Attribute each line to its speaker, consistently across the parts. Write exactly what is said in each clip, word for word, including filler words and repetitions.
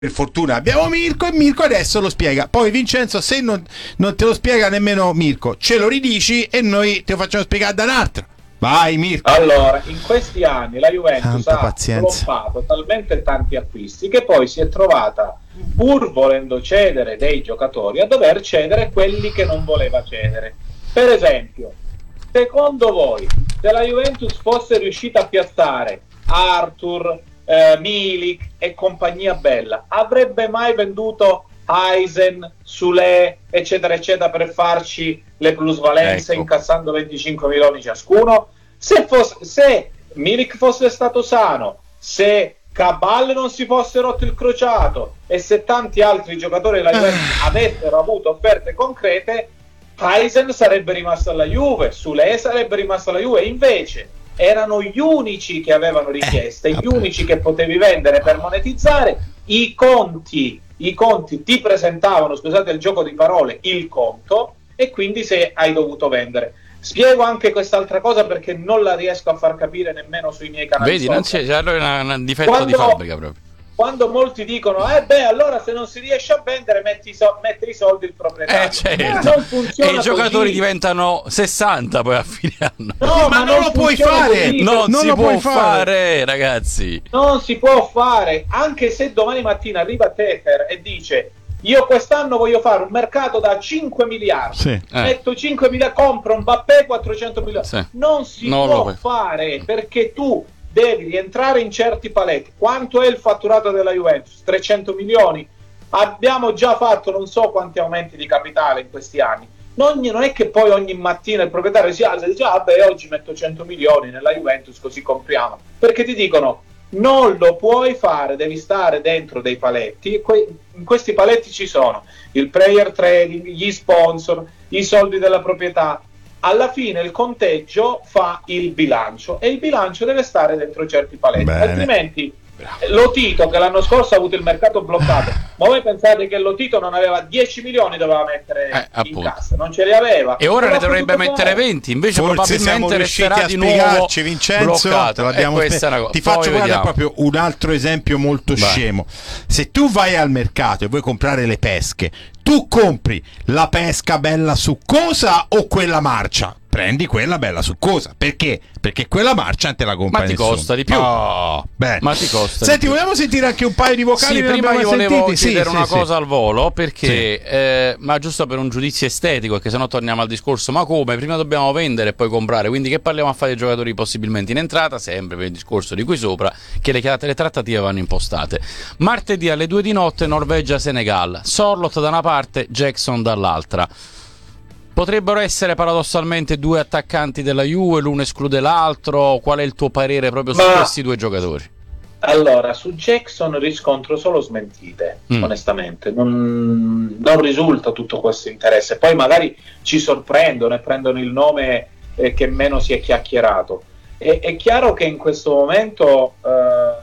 Speaker 1: per fortuna abbiamo Mirko e Mirko adesso lo spiega. Poi Vincenzo, se non, non te lo spiega nemmeno Mirko, ce lo ridici e noi te lo facciamo spiegare da un altro. Vai Mirko.
Speaker 2: Allora, in questi anni la Juventus
Speaker 1: Tanta
Speaker 2: ha
Speaker 1: pazienza.
Speaker 2: floppato talmente tanti acquisti che poi si è trovata, pur volendo cedere dei giocatori, a dover cedere quelli che non voleva cedere. Per esempio, secondo voi, se la Juventus fosse riuscita a piazzare Arthur, eh, Milik e compagnia bella, avrebbe mai venduto Eisen, Sule, eccetera eccetera, per farci le plusvalenze,
Speaker 3: ecco,
Speaker 2: incassando venticinque milioni ciascuno? Se, fosse, se Milik fosse stato sano, se Cabal non si fosse rotto il crociato e se tanti altri giocatori della Juventus avessero avuto offerte concrete, Eisen sarebbe rimasto alla Juve, Sule sarebbe rimasto alla Juve. Invece erano gli unici che avevano richieste,
Speaker 1: eh,
Speaker 2: gli unici che potevi vendere per monetizzare. I conti, i conti ti presentavano, scusate il gioco di parole, il conto, e quindi se hai dovuto vendere. Spiego anche quest'altra cosa perché non la riesco a far capire nemmeno sui miei canali.
Speaker 3: vedi, non c'è, c'è allora un difetto
Speaker 2: Quando-
Speaker 3: di fabbrica proprio.
Speaker 2: Quando molti dicono, eh beh, allora se non si riesce a vendere metti i, so- mette i soldi il proprietario.
Speaker 3: Eh certo,
Speaker 2: Ma non funziona
Speaker 3: e i giocatori
Speaker 2: così.
Speaker 3: diventano sessanta poi a fine anno.
Speaker 2: No,
Speaker 1: ma non lo puoi
Speaker 2: funziona
Speaker 1: fare.
Speaker 2: così.
Speaker 3: Non,
Speaker 1: non
Speaker 3: si
Speaker 1: lo
Speaker 3: può
Speaker 1: puoi
Speaker 3: fare.
Speaker 1: fare.
Speaker 3: Ragazzi.
Speaker 2: Non si può fare, anche se domani mattina arriva Tefer e dice io quest'anno voglio fare un mercato da cinque miliardi,
Speaker 1: Sì.
Speaker 3: Eh.
Speaker 2: metto cinque miliardi, compro un Mbappé quattrocento milioni.
Speaker 3: Sì.
Speaker 2: Non si
Speaker 3: Non lo
Speaker 2: può
Speaker 3: puoi.
Speaker 2: fare, perché tu devi rientrare in certi paletti. Quanto è il fatturato della Juventus? trecento milioni. Abbiamo già fatto non so quanti aumenti di capitale in questi anni. Non, non è che poi ogni mattina il proprietario si alza e dice ah beh, oggi metto cento milioni nella Juventus così compriamo, perché ti dicono non lo puoi fare, devi stare dentro dei paletti. Que- in questi paletti ci sono il player trading, gli sponsor, i soldi della proprietà. Alla fine il conteggio fa il bilancio e il bilancio deve stare dentro certi paletti.
Speaker 1: Bene.
Speaker 2: Altrimenti Lotito, che l'anno scorso ha avuto il mercato bloccato, ma voi pensate che Lotito non aveva dieci milioni doveva mettere
Speaker 3: Eh,
Speaker 2: in
Speaker 3: appunto.
Speaker 2: cassa? Non ce li aveva
Speaker 3: E ora
Speaker 2: Non
Speaker 3: ne
Speaker 2: l'ha
Speaker 3: dovrebbe
Speaker 2: potuto
Speaker 3: mettere
Speaker 2: fare.
Speaker 3: venti, invece
Speaker 1: Forse siamo
Speaker 3: probabilmente
Speaker 1: riusciti
Speaker 3: resterà
Speaker 1: a
Speaker 3: di nuovo
Speaker 1: spiegarci, Vincenzo.
Speaker 3: bloccato.
Speaker 1: Te l'abbiamo
Speaker 3: E questa
Speaker 1: spie-
Speaker 3: è una cosa.
Speaker 1: Ti
Speaker 3: Poi
Speaker 1: faccio guardare
Speaker 3: vediamo.
Speaker 1: proprio un altro esempio molto
Speaker 3: Vai.
Speaker 1: scemo. Se tu vai al mercato e vuoi comprare le pesche, tu compri la pesca bella succosa o quella marcia? Prendi quella bella succosa. Perché? Perché quella marcia non te la compra
Speaker 3: Ma ti
Speaker 1: nessuno.
Speaker 3: costa di più.
Speaker 1: Oh, bene.
Speaker 3: Ma ti costa
Speaker 1: Senti,
Speaker 3: di più.
Speaker 1: vogliamo sentire anche un paio di vocali?
Speaker 3: Sì,
Speaker 1: che non
Speaker 3: prima
Speaker 1: abbiamo
Speaker 3: io
Speaker 1: mai
Speaker 3: volevo
Speaker 1: sentiti?
Speaker 3: chiedere
Speaker 1: Sì,
Speaker 3: una
Speaker 1: sì,
Speaker 3: cosa
Speaker 1: sì.
Speaker 3: al volo, perché eh, ma giusto per un giudizio estetico, perché sennò torniamo al discorso ma come, prima dobbiamo vendere e poi comprare, quindi che parliamo a fare i giocatori possibilmente in entrata, sempre per il discorso di qui sopra, che le, le trattative vanno impostate. Martedì alle due di notte Norvegia-Senegal, Sorloth da una parte, Jackson dall'altra. Potrebbero essere paradossalmente due attaccanti della Juve, l'uno esclude l'altro. Qual è il tuo parere proprio su
Speaker 2: Ma-
Speaker 3: questi due giocatori?
Speaker 2: Allora, su Jackson riscontro solo smentite,
Speaker 3: Mm.
Speaker 2: onestamente. Non, non risulta tutto questo interesse. Poi magari ci sorprendono e prendono il nome eh, che meno si è chiacchierato. E, è chiaro che in questo momento eh,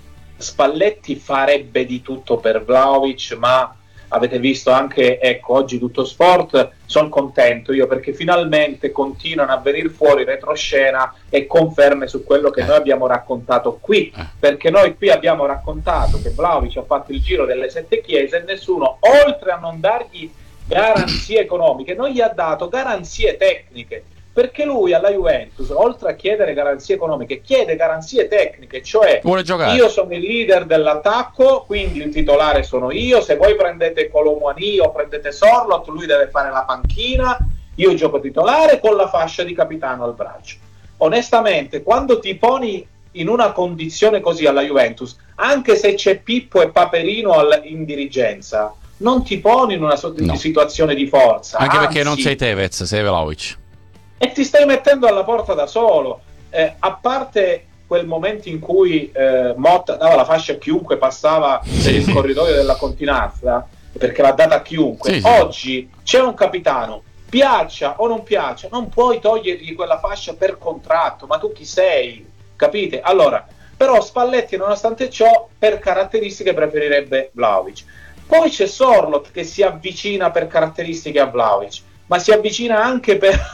Speaker 2: Spalletti farebbe di tutto per Vlahovic, ma avete visto anche, ecco, oggi Tutto Sport, sono contento io perché finalmente continuano a venire fuori retroscena e conferme su quello che
Speaker 3: Eh.
Speaker 2: noi abbiamo raccontato qui,
Speaker 3: Eh.
Speaker 2: perché noi qui abbiamo raccontato che Vlahovic ha fatto il giro delle sette chiese e nessuno, oltre a non dargli garanzie economiche, non gli ha dato garanzie tecniche, perché lui alla Juventus, oltre a chiedere garanzie economiche, chiede garanzie tecniche, cioè
Speaker 3: Vuole giocare?
Speaker 2: io sono il leader dell'attacco, quindi il titolare sono io, se voi prendete Colomwani o prendete Sorloth, lui deve fare la panchina, io gioco titolare con la fascia di capitano al braccio. Onestamente, quando ti poni in una condizione così alla Juventus, anche se c'è Pippo e Paperino al- in dirigenza, non ti poni in una so-
Speaker 3: No.
Speaker 2: situazione di forza.
Speaker 3: Anche perché non
Speaker 2: anzi,
Speaker 3: sei Tevez, sei Vlahovic.
Speaker 2: e ti stai mettendo alla porta da solo. Eh, a parte quel momento in cui eh, Motta dava la fascia a chiunque passava per
Speaker 3: Sì,
Speaker 2: il
Speaker 3: sì.
Speaker 2: corridoio della continenza, perché l'ha data a chiunque,
Speaker 3: Sì, sì.
Speaker 2: oggi c'è un capitano, piaccia o non piaccia, non puoi togliergli quella fascia per contratto, ma tu chi sei? Capite? Allora, però Spalletti nonostante ciò per caratteristiche preferirebbe Vlahovic. Poi c'è Sorloth che si avvicina per caratteristiche a Vlahovic, ma si avvicina anche per,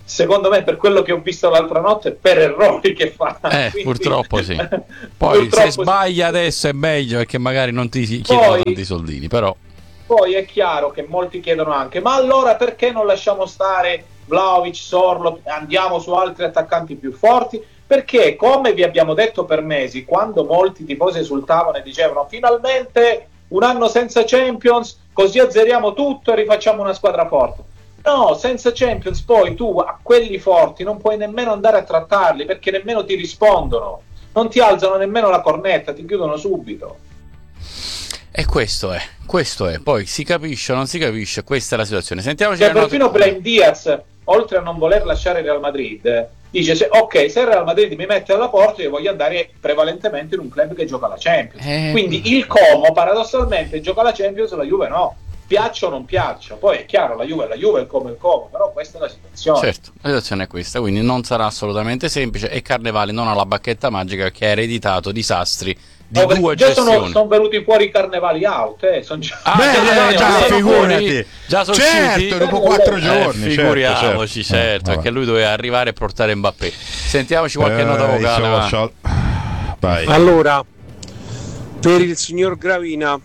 Speaker 2: secondo me, per quello che ho visto l'altra notte, per errori che fa.
Speaker 3: Eh,
Speaker 2: Quindi...
Speaker 3: purtroppo sì. Poi
Speaker 2: purtroppo
Speaker 3: se sbaglia
Speaker 2: sì.
Speaker 3: adesso è meglio, perché magari non ti chiedono
Speaker 2: Poi...
Speaker 3: tanti soldini, però.
Speaker 2: Poi è chiaro che molti chiedono anche, ma allora perché non lasciamo stare Vlahovic, Sorlo, andiamo su altri attaccanti più forti? Perché, come vi abbiamo detto per mesi, quando molti tifosi esultavano e dicevano finalmente un anno senza Champions, così azzeriamo tutto e rifacciamo una squadra forte. No, senza Champions poi tu a quelli forti non puoi nemmeno andare a trattarli, perché nemmeno ti rispondono, non ti alzano nemmeno la cornetta, ti chiudono subito.
Speaker 3: E questo è, questo è, poi si capisce o non si capisce, questa è la situazione. Sentiamoci
Speaker 2: Cioè,
Speaker 3: le note.
Speaker 2: perfino Brahim Diaz, oltre a non voler lasciare il Real Madrid, dice se, ok, se il Real Madrid mi mette alla porta io voglio andare prevalentemente in un club che gioca la Champions.
Speaker 3: Eh.
Speaker 2: Quindi il Como paradossalmente gioca la Champions, la Juve no. Piaccia o non piaccia, poi è chiaro, la Juve è la Juve, il Como è il Como, però questa è la situazione.
Speaker 3: Certo, la situazione è questa, quindi non sarà assolutamente semplice e Carnevale non ha la bacchetta magica che ha ereditato disastri di
Speaker 2: No,
Speaker 3: due
Speaker 2: già
Speaker 3: gestioni.
Speaker 2: sono, sono venuti fuori i carnevali out, eh. Sono già...
Speaker 3: Ah,
Speaker 1: Beh,
Speaker 3: già,
Speaker 1: eh,
Speaker 3: già,
Speaker 1: già,
Speaker 3: sono
Speaker 1: figurati.
Speaker 3: fuori? Già sono
Speaker 1: certo,
Speaker 3: usciti?
Speaker 1: dopo quattro
Speaker 2: Eh,
Speaker 1: giorni.
Speaker 3: Eh, figuriamoci,
Speaker 1: certo, certo.
Speaker 3: certo,
Speaker 1: Eh,
Speaker 3: perché lui doveva arrivare e portare Mbappé. Sentiamoci qualche
Speaker 1: eh,
Speaker 3: nota vocale.
Speaker 1: i
Speaker 3: va.
Speaker 1: social. Vai.
Speaker 4: Allora, per il signor Gravina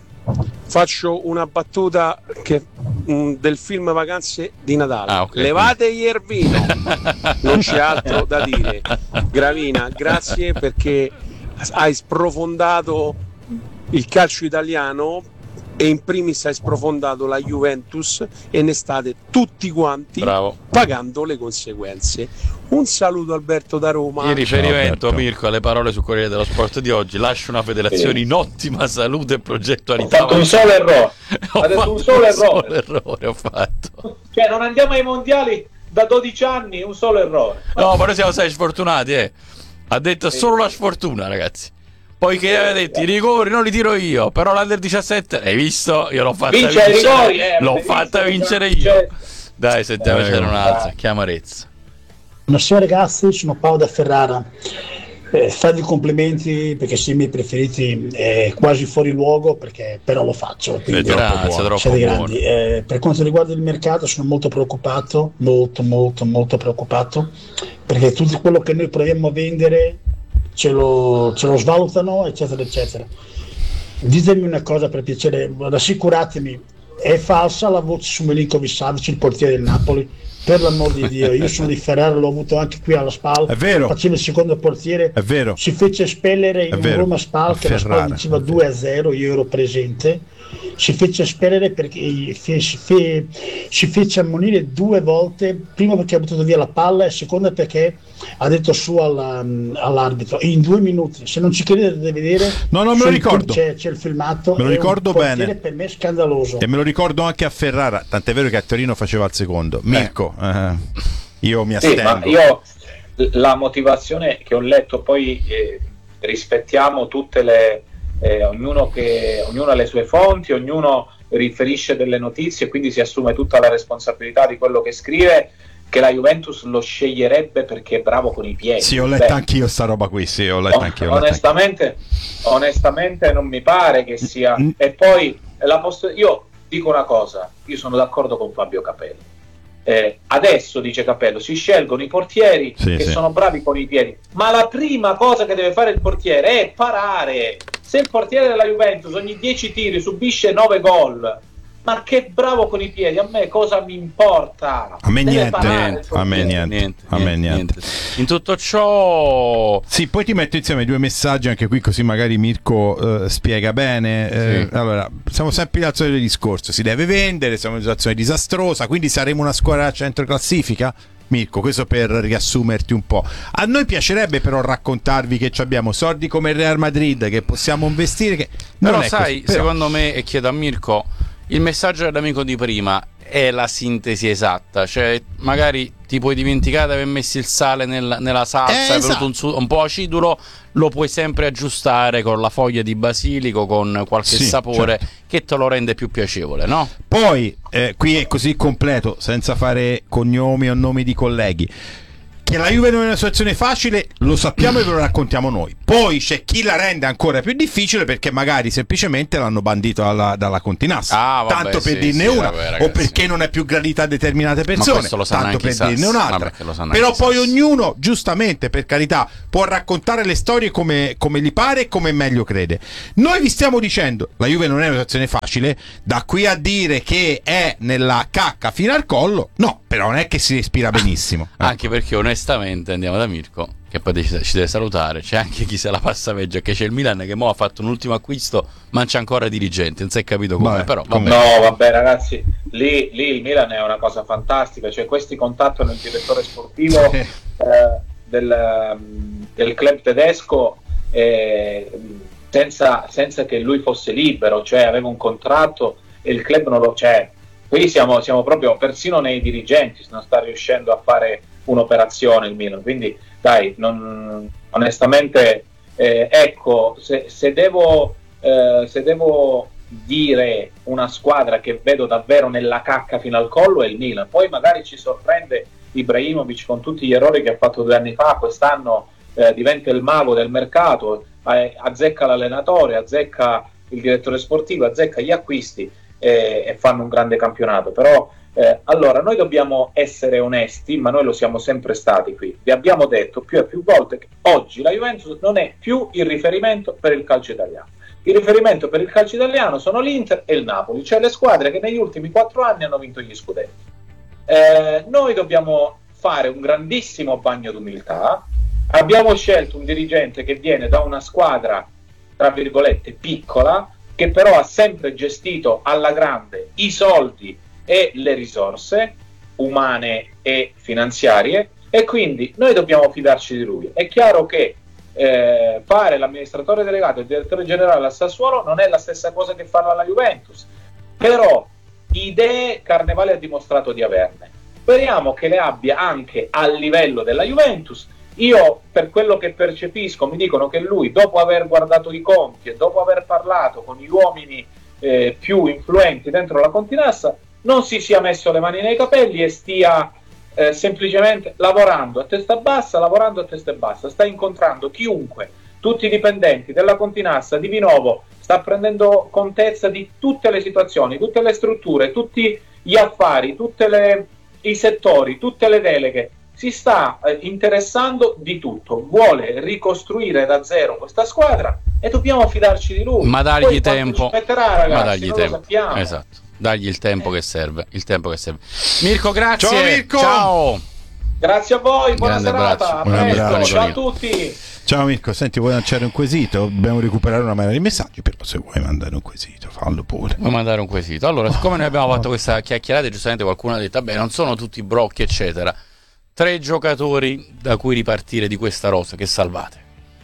Speaker 4: faccio una battuta che, mh, del film Vacanze di Natale.
Speaker 3: Ah, ok.
Speaker 4: Levate Iervino, non c'è altro da dire. Gravina, grazie perché hai sprofondato il calcio italiano e in primis hai sprofondato la Juventus e ne state tutti quanti
Speaker 3: Bravo.
Speaker 4: pagando le conseguenze. Un saluto Alberto da Roma.
Speaker 3: In riferimento,
Speaker 1: Alberto.
Speaker 3: Mirko, alle parole sul Corriere dello Sport di oggi, lascio una federazione in ottima salute e
Speaker 2: Ho
Speaker 3: progettualità.
Speaker 2: fatto un solo errore.
Speaker 3: Ho
Speaker 2: Ha detto
Speaker 3: fatto
Speaker 2: un solo
Speaker 3: un
Speaker 2: errore.
Speaker 3: solo errore, ho fatto.
Speaker 2: Cioè, non andiamo ai mondiali da dodici anni, un solo errore.
Speaker 3: No, ma noi siamo stati sfortunati, eh. Ha detto solo la sfortuna, ragazzi. Poi che aveva detto i rigori non li tiro io, però l'Under diciassette, hai visto? Io l'ho fatta
Speaker 2: Vince ai
Speaker 3: vincere.
Speaker 2: rigori, eh,
Speaker 3: l'ho
Speaker 2: avete
Speaker 3: fatta
Speaker 2: visto?
Speaker 3: vincere
Speaker 2: Vince-
Speaker 3: io. Dai, sentiamo,
Speaker 1: Eh,
Speaker 3: c'era un'altra,
Speaker 2: dai.
Speaker 3: che amarezza.
Speaker 5: Buonasera ragazzi, sono Paolo da Ferrara. Eh, farvi complimenti perché siete i miei preferiti, è quasi fuori luogo, perché però lo faccio. Quindi
Speaker 3: Grazie, troppo
Speaker 5: siete
Speaker 3: buono.
Speaker 5: grandi. Eh, per quanto riguarda il mercato sono molto preoccupato, molto molto molto preoccupato, perché tutto quello che noi proviamo a vendere ce lo, ce lo svalutano, eccetera eccetera. Ditemi una cosa per piacere, rassicuratemi, è falsa la voce su Milinkovic-Savic, il portiere del Napoli? Per l'amor di Dio, io sono di Ferrara, l'ho avuto anche qui alla Spal,
Speaker 1: È vero.
Speaker 5: faceva il secondo portiere,
Speaker 1: È vero.
Speaker 5: si fece espellere in
Speaker 1: È
Speaker 5: un
Speaker 1: vero.
Speaker 5: Roma Spal
Speaker 1: A
Speaker 5: che la Spal
Speaker 1: Ferrara.
Speaker 5: vinceva due a zero, io ero presente, si fece espellere perché fe- si, fe- si fece ammonire due volte, prima perché ha buttato via la palla e seconda perché ha detto su alla- all'arbitro in due minuti. Se non ci credete dovete vedere,
Speaker 1: No, no, me lo
Speaker 5: sul-
Speaker 1: ricordo.
Speaker 5: c'è, c'è il filmato,
Speaker 1: Me lo
Speaker 5: è un
Speaker 1: ricordo
Speaker 5: portiere
Speaker 1: bene.
Speaker 5: per me scandaloso.
Speaker 1: E me lo ricordo anche a Ferrara, tant'è vero che a Torino faceva il secondo. Mirko, eh, io mi
Speaker 2: Sì,
Speaker 1: astengo.
Speaker 2: ma io la motivazione che ho letto, poi eh, rispettiamo tutte le eh, ognuno che ognuno ha le sue fonti, ognuno riferisce delle notizie, quindi si assume tutta la responsabilità di quello che scrive, che la Juventus lo sceglierebbe perché è bravo con i piedi.
Speaker 1: Sì, ho letto
Speaker 2: Beh,
Speaker 1: anch'io sta roba qui, sì, ho letto anch'io. ho letto
Speaker 2: onestamente, onestamente non mi pare che sia.
Speaker 1: Mm.
Speaker 2: E poi la post- io dico una cosa, io sono d'accordo con Fabio Capello. Eh, adesso, dice Capello, si scelgono i portieri
Speaker 1: Sì,
Speaker 2: che
Speaker 1: sì.
Speaker 2: sono bravi con i piedi, ma la prima cosa che deve fare il portiere è parare. Se il portiere della Juventus ogni dieci tiri subisce nove gol, ma che bravo con i piedi, a me cosa mi importa?
Speaker 1: A me
Speaker 2: Deve
Speaker 1: niente,
Speaker 2: parare
Speaker 1: niente,
Speaker 2: il portiere.
Speaker 1: a me niente, a me niente.
Speaker 3: In tutto ciò,
Speaker 1: Sì, poi ti metto insieme due messaggi anche qui, così magari Mirko eh, spiega bene. Eh,
Speaker 3: Sì.
Speaker 1: Allora, siamo sempre al solito discorso: si deve vendere, siamo in una situazione disastrosa, quindi saremo una squadra a centro classifica? Mirko, questo per riassumerti un po'. A noi piacerebbe però raccontarvi che ci abbiamo soldi come il Real Madrid, che possiamo investire. Che... non
Speaker 3: però
Speaker 1: è
Speaker 3: sai,
Speaker 1: così, però-
Speaker 3: secondo me, e chiedo a Mirko, il messaggio dell'amico di prima è la sintesi esatta, cioè magari ti puoi dimenticare di aver messo il sale nel- nella salsa,
Speaker 1: Eh,
Speaker 3: è venuto
Speaker 1: esatto.
Speaker 3: un, su- un po' acidulo, lo puoi sempre aggiustare con la foglia di basilico, con qualche
Speaker 1: Sì,
Speaker 3: sapore
Speaker 1: certo.
Speaker 3: che te lo rende più piacevole, no?
Speaker 1: Poi, eh, qui è così completo, senza fare cognomi o nomi di colleghi. Che la Juve non è una situazione facile lo sappiamo e ve lo raccontiamo noi. Poi c'è chi la rende ancora più difficile perché magari semplicemente l'hanno bandito dalla, dalla Continassa,
Speaker 3: ah, vabbè,
Speaker 1: tanto per
Speaker 3: sì,
Speaker 1: dirne
Speaker 3: sì,
Speaker 1: una,
Speaker 3: vabbè,
Speaker 1: o perché non è più gradita a determinate persone, tanto per dirne un'altra.
Speaker 3: Vabbè,
Speaker 1: però poi ognuno, giustamente, per carità, può raccontare le storie come, come gli pare e come meglio crede. Noi vi stiamo dicendo la Juve non è una situazione facile, da qui a dire che è nella cacca fino al collo, no, però non è che si respira benissimo.
Speaker 3: Anche perché onestamente, andiamo da Mirko, che poi ci deve salutare, c'è anche chi se la passa peggio, che c'è il Milan che mo ha fatto un ultimo acquisto ma c'è ancora dirigenti, non si è capito come. Vabbè, però vabbè.
Speaker 2: No vabbè ragazzi, lì, lì il Milan è una cosa fantastica, cioè questi contattano il direttore sportivo eh, del, del club tedesco eh, senza, senza che lui fosse libero, cioè aveva un contratto e il club non lo c'è. Qui siamo, siamo proprio persino nei dirigenti, non sta riuscendo a fare un'operazione il Milan, quindi dai, non, onestamente eh, ecco, se, se, devo, eh, se devo dire una squadra che vedo davvero nella cacca fino al collo è il Milan, poi magari ci sorprende Ibrahimovic con tutti gli errori che ha fatto due anni fa, quest'anno eh, diventa il mago del mercato, eh, azzecca l'allenatore, azzecca il direttore sportivo, azzecca gli acquisti eh, e fanno un grande campionato, però Eh, allora, noi dobbiamo essere onesti, ma noi lo siamo sempre stati qui. Vi abbiamo detto più e più volte che oggi la Juventus non è più il riferimento per il calcio italiano. Il riferimento per il calcio italiano sono l'Inter e il Napoli, cioè le squadre che negli ultimi quattro anni hanno vinto gli scudetti. Eh, noi dobbiamo fare un grandissimo bagno d'umiltà. Abbiamo scelto un dirigente che viene da una squadra, tra virgolette, piccola, che però ha sempre gestito alla grande i soldi e le risorse umane e finanziarie, e quindi noi dobbiamo fidarci di lui. È chiaro che eh, fare l'amministratore delegato e il direttore generale al Sassuolo non è la stessa cosa che farlo alla Juventus, però idee Carnevale ha dimostrato di averne. Speriamo che le abbia anche al livello della Juventus. Io, per quello che percepisco, mi dicono che lui, dopo aver guardato i conti e dopo aver parlato con gli uomini eh, più influenti dentro la Continassa, non si sia messo le mani nei capelli e stia eh, semplicemente lavorando a testa bassa, lavorando a testa bassa, sta incontrando chiunque, tutti i dipendenti della Continassa, di Vinovo, sta prendendo contezza di tutte le situazioni, tutte le strutture, tutti gli affari, tutti i settori, tutte le deleghe, si sta eh, interessando di tutto, vuole ricostruire da zero questa squadra e dobbiamo fidarci di lui.
Speaker 3: Ma dargli
Speaker 2: Poi
Speaker 3: tempo,
Speaker 2: ci metterà, ragazzi,
Speaker 3: ma dargli
Speaker 2: non
Speaker 3: tempo.
Speaker 2: lo sappiamo.
Speaker 3: Esatto. Dagli il tempo che serve, il tempo che serve. Mirko, grazie.
Speaker 1: Ciao Mirko.
Speaker 3: Ciao.
Speaker 2: Grazie a voi, buona
Speaker 3: Grande
Speaker 2: serata. A
Speaker 1: abbraccio.
Speaker 2: presto,
Speaker 1: Buon
Speaker 2: ciao a
Speaker 3: abbraccio.
Speaker 2: tutti.
Speaker 1: Ciao Mirko, senti, vuoi lanciare un quesito? Dobbiamo recuperare una marea di messaggi, però se vuoi mandare un quesito, fallo pure.
Speaker 3: Vuoi mandare un quesito? Allora, siccome noi abbiamo fatto questa chiacchierata, giustamente qualcuno ha detto, vabbè, non sono tutti brocchi, eccetera. Tre giocatori da cui ripartire di questa rosa che salvate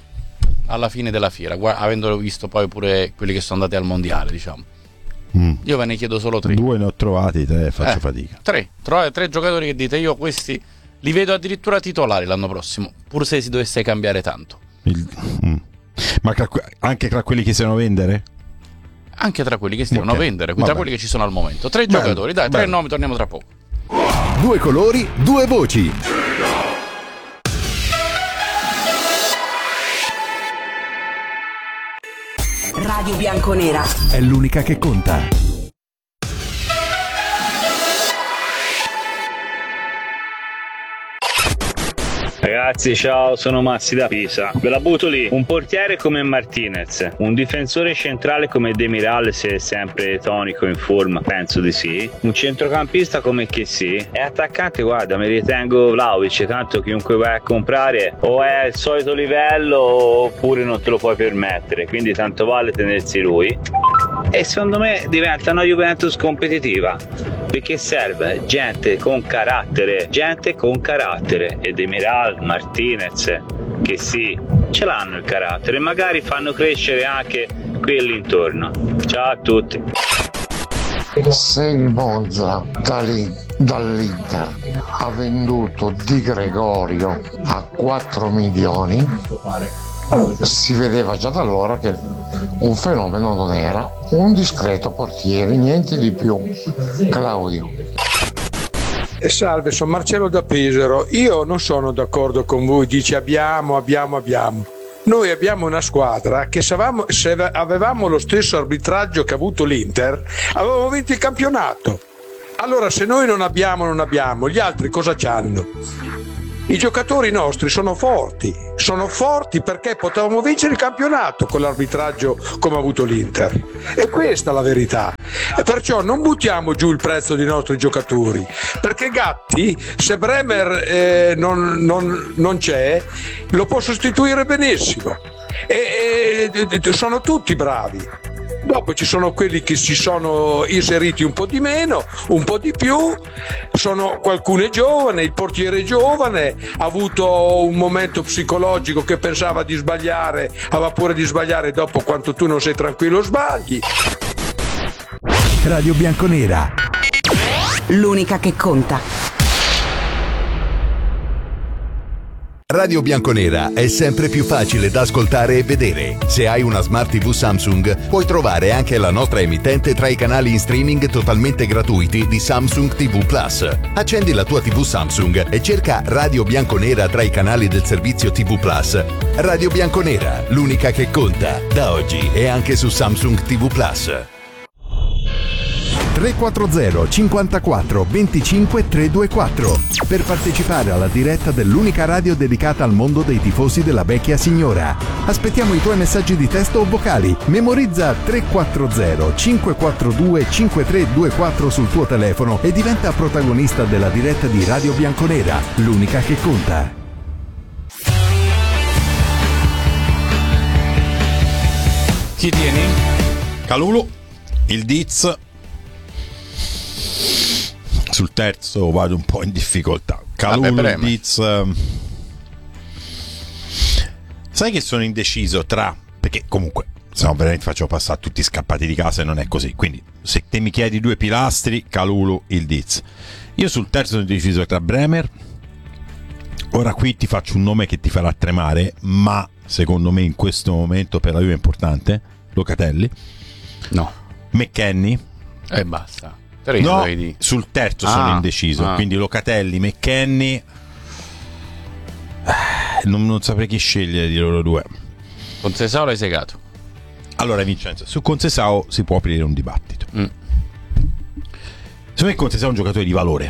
Speaker 3: alla fine della fiera, guarda, avendo visto poi pure quelli che sono andati al mondiale, diciamo. Mm. Io ve ne chiedo solo tre.
Speaker 1: Due ne ho trovati, tre faccio
Speaker 3: eh,
Speaker 1: fatica.
Speaker 3: Tre, tre, tre giocatori che dite, io questi li vedo addirittura titolari l'anno prossimo, pur se si dovesse cambiare tanto.
Speaker 1: Il, mm. Ma tra, anche tra quelli che si devono vendere?
Speaker 3: Anche tra quelli che si devono
Speaker 1: okay.
Speaker 3: vendere, tra quelli che ci sono al momento. Tre
Speaker 1: bello,
Speaker 3: giocatori, dai,
Speaker 1: bello.
Speaker 3: tre nomi, torniamo tra poco.
Speaker 6: Due colori, due voci.
Speaker 7: Radio Bianconera
Speaker 6: È l'unica che conta.
Speaker 8: Ragazzi, ciao, sono Massi da Pisa. Ve la butto lì. Un portiere come Martinez, un difensore centrale come Demiral, se è sempre tonico in forma, penso di sì. Un centrocampista come Chessy. E attaccante, guarda, mi ritengo Vlahovic, tanto chiunque vai a comprare o è il solito livello oppure non te lo puoi permettere, quindi tanto vale tenersi lui. E secondo me diventa una Juventus competitiva, perché serve gente con carattere, gente con carattere, e Demiral, Martinez, che sì, ce l'hanno il carattere, magari fanno crescere anche quelli intorno. Ciao a tutti.
Speaker 9: Se il Monza dall'Inter ha venduto Di Gregorio a quattro milioni, si vedeva già da allora che un fenomeno non era, un discreto portiere, niente di più. Claudio.
Speaker 4: E salve, sono Marcello da Pesaro. Io non sono d'accordo con voi, dice abbiamo, abbiamo, abbiamo. Noi abbiamo una squadra che se avevamo, se avevamo lo stesso arbitraggio che ha avuto l'Inter, avevamo vinto il campionato. Allora se noi non abbiamo, non abbiamo, gli altri cosa c'hanno? I giocatori nostri sono forti, sono forti perché potevamo vincere il campionato con l'arbitraggio come ha avuto l'Inter. E questa è la verità. E perciò non buttiamo giù il prezzo dei nostri giocatori, perché Gatti, se Bremer eh, non, non, non c'è, lo può sostituire benissimo. E, e sono tutti bravi. Dopo ci sono quelli che si sono inseriti un po' di meno, un po' di più, sono qualcuno giovane, il portiere giovane, ha avuto un momento psicologico che pensava di sbagliare, aveva paura di sbagliare, dopo quando tu non sei tranquillo sbagli.
Speaker 6: Radio Bianconera.
Speaker 7: L'unica che conta.
Speaker 6: Radio Bianconera è sempre più facile da ascoltare e vedere. Se hai una Smart tivù Samsung, puoi trovare anche la nostra emittente tra i canali in streaming totalmente gratuiti di Samsung tivù Plus. Accendi la tua tivù Samsung e cerca Radio Bianconera tra i canali del servizio tivù Plus. Radio Bianconera, l'unica che conta. Da oggi è anche su Samsung tivù Plus. tre quattro zero cinquantaquattro venticinque trecentoventiquattro per partecipare alla diretta dell'unica radio dedicata al mondo dei tifosi della vecchia signora. Aspettiamo i tuoi messaggi di testo o vocali. Memorizza tre quattro zero cinquequattrodue cinquetrecentoventiquattro sul tuo telefono e diventa protagonista della diretta di Radio Bianconera, l'unica che conta.
Speaker 3: Chi tieni?
Speaker 1: Calulu, il Diz. Sul terzo vado un po' in difficoltà. Calulu, il Diz. Sai che sono indeciso tra, perché comunque se no veramente faccio passare tutti scappati di casa e non è così. Quindi se te mi chiedi due pilastri, Calulu, il Diz. Io sul terzo sono indeciso tra Bremer. Ora qui ti faccio un nome che ti farà tremare, ma secondo me in questo momento per la Juve è importante. Locatelli.
Speaker 3: No.
Speaker 1: McKennie.
Speaker 3: E basta.
Speaker 1: No, sul terzo ah, sono indeciso, ah. quindi Locatelli, McKennie, non, non saprei chi scegliere di loro due.
Speaker 3: Concesao l'hai segato.
Speaker 1: Allora Vincenzo, su Concesao si può aprire un dibattito. mm. Secondo me Concesao è un giocatore di valore,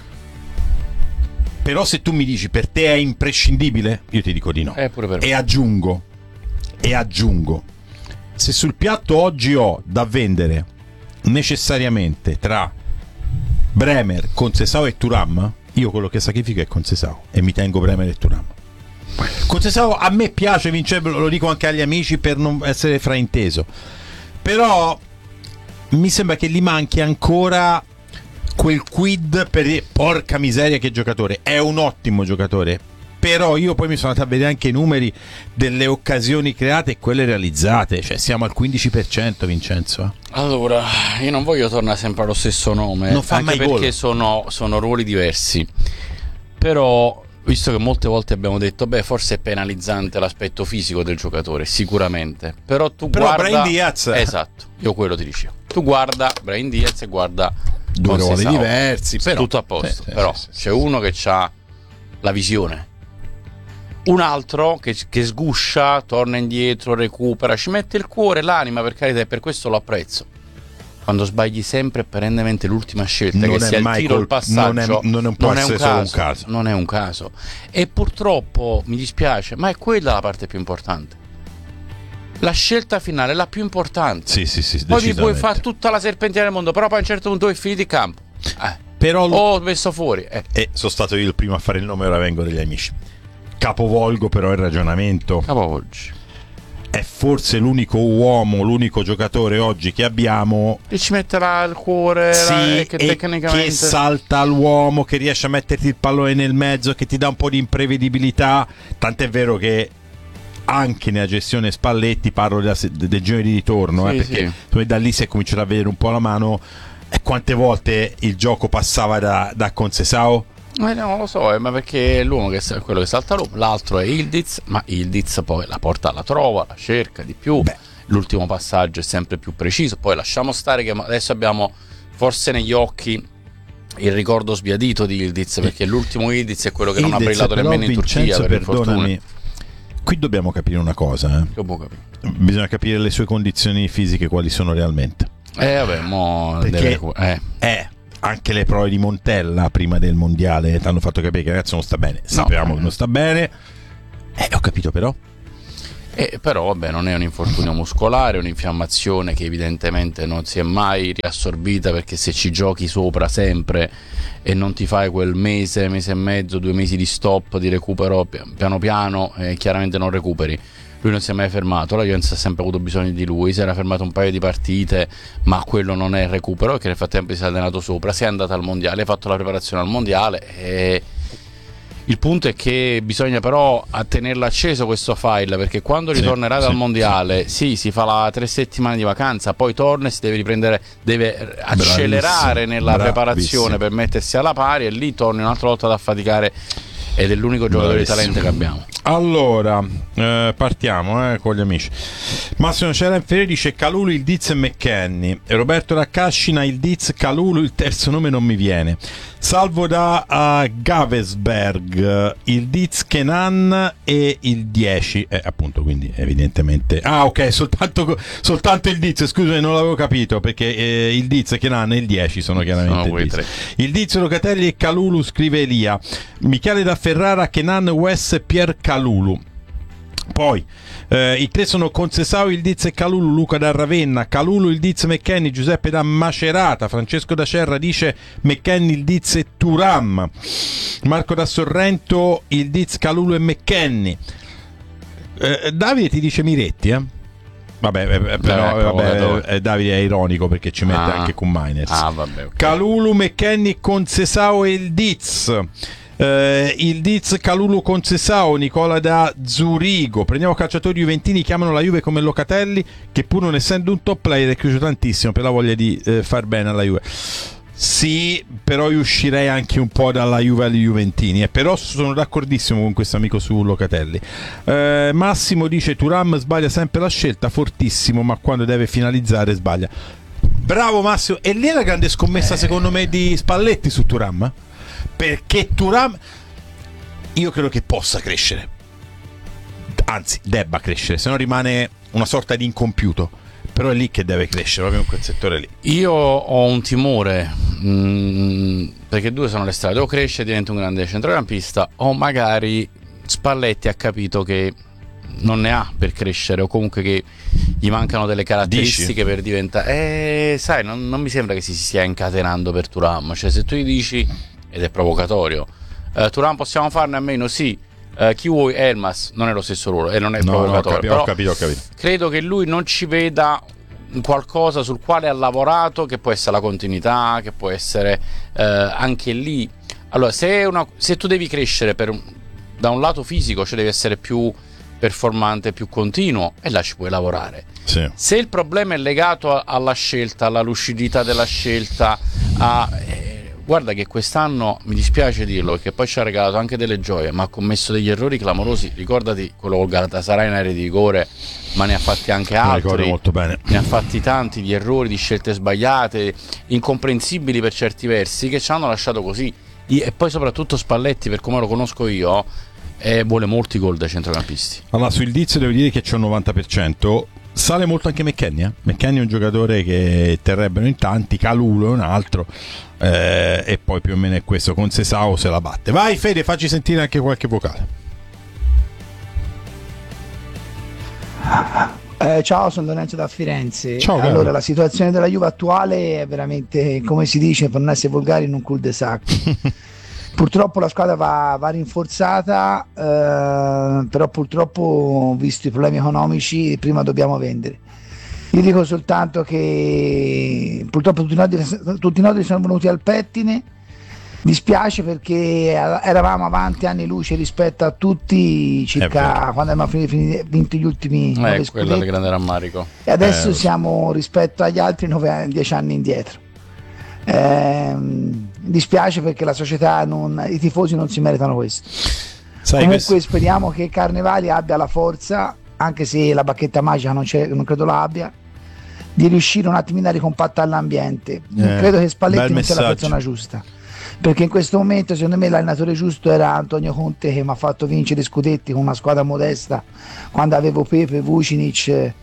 Speaker 1: però se tu mi dici per te è imprescindibile, io ti dico di no.
Speaker 3: Eh, pure per me.
Speaker 1: E aggiungo E aggiungo se sul piatto oggi ho da vendere necessariamente tra Bremer, Concesao e Thuram, io quello che sacrifico è Concesao e mi tengo Bremer e Thuram. Concesao a me piace, Vincenzo, lo dico anche agli amici per non essere frainteso, però mi sembra che gli manchi ancora quel quid per dire, porca miseria che giocatore, è un ottimo giocatore, però io poi mi sono andato a vedere anche i numeri delle occasioni create e quelle realizzate, cioè siamo al quindici per cento, Vincenzo.
Speaker 3: Allora, io non voglio tornare sempre allo stesso nome,
Speaker 1: non fa
Speaker 3: anche
Speaker 1: mai
Speaker 3: perché
Speaker 1: gol.
Speaker 3: sono, sono ruoli diversi, però visto che molte volte abbiamo detto beh forse è penalizzante l'aspetto fisico del giocatore, sicuramente, però tu
Speaker 1: però
Speaker 3: guarda
Speaker 1: Brahim Diaz,
Speaker 3: esatto, io quello ti dicevo, tu guarda Brahim Diaz e guarda
Speaker 1: due ruoli diversi, però
Speaker 3: tutto a posto,
Speaker 1: eh,
Speaker 3: però
Speaker 1: sì, sì,
Speaker 3: c'è
Speaker 1: sì,
Speaker 3: uno che ha la visione, un altro che, che sguscia, torna indietro, recupera, ci mette il cuore, l'anima, per carità, e per questo lo apprezzo. Quando sbagli sempre perennemente l'ultima scelta,
Speaker 1: non
Speaker 3: che sia il tiro o il passaggio,
Speaker 1: non, è, non, non può
Speaker 3: non è
Speaker 1: essere
Speaker 3: un
Speaker 1: solo
Speaker 3: caso,
Speaker 1: un caso.
Speaker 3: Non è un caso. E purtroppo mi dispiace, ma è quella la parte più importante. La scelta finale è la più importante.
Speaker 1: Sì, sì, sì,
Speaker 3: poi mi puoi fare tutta la serpentina del mondo, però poi a un certo punto è finito il campo. Eh.
Speaker 1: Però lo...
Speaker 3: ho messo fuori. Eh.
Speaker 1: E sono stato io il primo a fare il nome, ora vengo degli amici. Capovolgo però il ragionamento.
Speaker 3: Capovolgi.
Speaker 1: È forse l'unico uomo, l'unico giocatore oggi che abbiamo
Speaker 3: e ci metterà il cuore,
Speaker 1: sì,
Speaker 3: la, che
Speaker 1: e
Speaker 3: tecnicamente
Speaker 1: che salta all'uomo, che riesce a metterti il pallone nel mezzo, che ti dà un po' di imprevedibilità. Tant'è vero che anche nella gestione Spalletti, parlo della, del giro di ritorno, sì, eh, perché sì, da lì si è cominciato a vedere un po' la mano. E quante volte il gioco passava da, da Concesao?
Speaker 3: Eh no, lo so, eh, ma perché l'uomo che è quello che salta l'uomo, l'altro è Ildiz, ma Ildiz poi la porta, la trova, la cerca di più. Beh. L'ultimo passaggio è sempre più preciso. Poi lasciamo stare che adesso abbiamo forse negli occhi il ricordo sbiadito di Yildiz, perché l'ultimo Yildiz è quello che non ha
Speaker 1: Yildiz,
Speaker 3: brillato
Speaker 1: però,
Speaker 3: nemmeno in
Speaker 1: Vincenzo,
Speaker 3: Turchia per
Speaker 1: perdonami,
Speaker 3: infortuni.
Speaker 1: qui dobbiamo capire una cosa, eh. Bisogna capire le sue condizioni fisiche quali sono realmente.
Speaker 3: Eh vabbè, mo
Speaker 1: perché
Speaker 3: deve... eh.
Speaker 1: eh, anche le prove di Montella prima del mondiale ti hanno fatto capire che il ragazzo non sta bene. Sapevamo
Speaker 3: no.
Speaker 1: che non sta bene. Eh, ho capito però.
Speaker 3: Eh, però vabbè, non è un infortunio muscolare, è un'infiammazione che evidentemente non si è mai riassorbita, perché se ci giochi sopra sempre e non ti fai quel mese, mese e mezzo, due mesi di stop, di recupero piano piano, eh, chiaramente non recuperi. Lui non si è mai fermato, la Juventus ha sempre avuto bisogno di lui, si era fermato un paio di partite, ma quello non è il recupero, perché nel frattempo si è allenato sopra, si è andato al mondiale, ha fatto la preparazione al mondiale e... Il punto è che bisogna però tenerlo acceso questo file, perché quando ritornerà sì, dal
Speaker 1: sì,
Speaker 3: mondiale sì. sì, si fa la tre settimane di vacanza, poi torna e si deve riprendere, deve accelerare
Speaker 1: bravissimo,
Speaker 3: nella
Speaker 1: bravissimo.
Speaker 3: preparazione per mettersi alla pari, e lì torni un'altra volta ad affaticare, ed è l'unico giocatore
Speaker 1: bravissimo.
Speaker 3: di talento che abbiamo.
Speaker 1: Allora, eh, partiamo eh, con gli amici. Massimo Cera Inferiore dice Kalulu, Yildiz e McKennie. E Roberto Raccascina, Yildiz, Kalulu, il terzo nome non mi viene. Salvo da uh, Gavesberg, Yildiz, Kenan e il dieci, eh, appunto, quindi evidentemente ah ok, soltanto, soltanto Yildiz, scusami, non l'avevo capito, perché eh, Yildiz, Kenan e il dieci sono chiaramente
Speaker 3: sono
Speaker 1: Yildiz. Yildiz, Locatelli e Kalulu, scrive Elia. Michele da Ferrara, Kenan, Wes, Pier Kalulu. Poi eh, i tre sono Concesao, Yildiz e Kalulu. Luca da Ravenna, Kalulu, Yildiz, McKennie. Giuseppe da Macerata. Francesco da Cerra dice McKennie, Yildiz e Thuram. Marco da Sorrento, Yildiz, Kalulu e McKennie. eh, Davide ti dice Miretti, eh? Vabbè, eh, però eh, vabbè, eh, Davide è ironico perché ci mette
Speaker 3: ah.
Speaker 1: anche con Miners.
Speaker 3: Ah, vabbè, okay.
Speaker 1: Kalulu, McKennie, Concesao e Yildiz. Uh, Yildiz, Kalulu, Concesao. Nicola da Zurigo. Prendiamo calciatori juventini, chiamano la Juve come Locatelli, che pur non essendo un top player è chiuso tantissimo per la voglia di uh, far bene alla Juve. Sì, però io uscirei anche un po' dalla Juve agli juventini, eh. Però sono d'accordissimo con questo amico su Locatelli. uh, Massimo dice Thuram sbaglia sempre la scelta, fortissimo, ma quando deve finalizzare sbaglia. Bravo Massimo. E lì è la grande scommessa eh. secondo me di Spalletti su Thuram, perché Thuram io credo che possa crescere, anzi debba crescere, se no rimane una sorta di incompiuto, però è lì che deve crescere, proprio in quel settore lì.
Speaker 3: Io ho un timore, mh, perché due sono le strade: o cresce e diventa un grande centrocampista, o magari Spalletti ha capito che non ne ha per crescere, o comunque che gli mancano delle caratteristiche dici? Per diventare eh, sai, non, non mi sembra che si stia incatenando per Thuram. Cioè, se tu gli dici, ed è provocatorio, uh, Thuram possiamo farne a meno, sì, uh, chi vuoi? Elmas non è lo stesso ruolo e non è
Speaker 1: no,
Speaker 3: provocatorio,
Speaker 1: no, ho capito, ho capito, ho capito.
Speaker 3: Credo che lui non ci veda qualcosa sul quale ha lavorato, che può essere la continuità, che può essere uh, anche lì. Allora, se, una, se tu devi crescere per, da un lato fisico, cioè devi essere più performante, più continuo, e là ci puoi lavorare.
Speaker 1: Sì.
Speaker 3: Se il problema è legato a, alla scelta, alla lucidità della scelta, a eh, guarda che quest'anno, mi dispiace dirlo perché poi ci ha regalato anche delle gioie, ma ha commesso degli errori clamorosi. Ricordati quello col Galatasaray in area di rigore, ma ne ha fatti anche altri.
Speaker 1: Ricordo molto bene.
Speaker 3: Ne ha fatti tanti di errori, di scelte sbagliate, incomprensibili per certi versi, che ci hanno lasciato così. E poi soprattutto Spalletti, per come lo conosco io, eh, vuole molti gol dai centrocampisti.
Speaker 1: Allora, sul Yildiz devo dire che c'è un novanta per cento. Sale molto anche McKennie, eh? McKennie è un giocatore che terrebbero in tanti, Kalulu è un altro, eh, e poi più o meno è questo. Concesao se la batte. Vai Fede, facci sentire anche qualche vocale.
Speaker 10: Eh, ciao, sono Lorenzo da Firenze.
Speaker 1: Ciao,
Speaker 10: allora,
Speaker 1: caro.
Speaker 10: la situazione della Juve attuale è veramente, come si dice, per non essere volgari, in un cul-de-sac. Purtroppo la squadra va, va rinforzata, eh, però purtroppo, visto i problemi economici, prima dobbiamo vendere. Io dico soltanto che purtroppo tutti i nodi, tutti i nodi sono venuti al pettine. Dispiace perché eravamo avanti anni luce rispetto a tutti, circa quando abbiamo finito, vinto gli ultimi nove
Speaker 3: eh, quello è il grande rammarico.
Speaker 10: E adesso
Speaker 3: eh,
Speaker 10: siamo rispetto agli altri nove, dieci anni indietro. Eh, dispiace perché la società non, i tifosi non si meritano questo. Sai, comunque questo... speriamo che Carnevali abbia la forza, anche se la bacchetta magica non, c'è, non credo l'abbia, di riuscire un attimino a ricompattare l'ambiente. Eh, credo che Spalletti non sia la persona giusta. perché in questo momento secondo me l'allenatore giusto era Antonio Conte, che mi ha fatto vincere scudetti con una squadra modesta quando avevo Pepe, Vucinic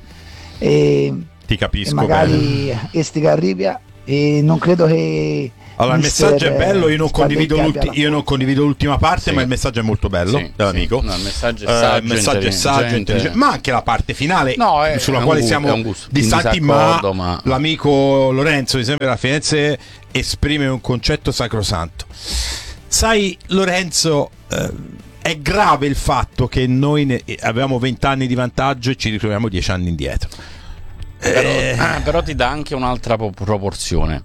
Speaker 10: e,
Speaker 1: ti capisco
Speaker 10: e magari
Speaker 1: bene.
Speaker 10: Estigarribia, e non credo che
Speaker 1: allora il
Speaker 10: mister,
Speaker 1: messaggio è bello, io non, condivido l'ulti- io non condivido l'ultima parte,
Speaker 3: sì.
Speaker 1: ma il messaggio è molto bello,
Speaker 3: sì,
Speaker 1: dall'amico.
Speaker 3: Sì. No, il messaggio è saggio,
Speaker 1: uh, il messaggio è saggio intelligente, ma anche la parte finale,
Speaker 3: no, è,
Speaker 1: sulla
Speaker 3: è
Speaker 1: quale
Speaker 3: gusto,
Speaker 1: siamo distanti, ma,
Speaker 3: ma
Speaker 1: l'amico Lorenzo di Sempre la Firenze esprime un concetto sacrosanto. Sai, Lorenzo, eh, è grave il fatto che noi ne- avevamo venti anni di vantaggio e ci ritroviamo dieci anni indietro.
Speaker 3: Però,
Speaker 1: Eh.
Speaker 3: eh, però ti dà anche un'altra po- proporzione.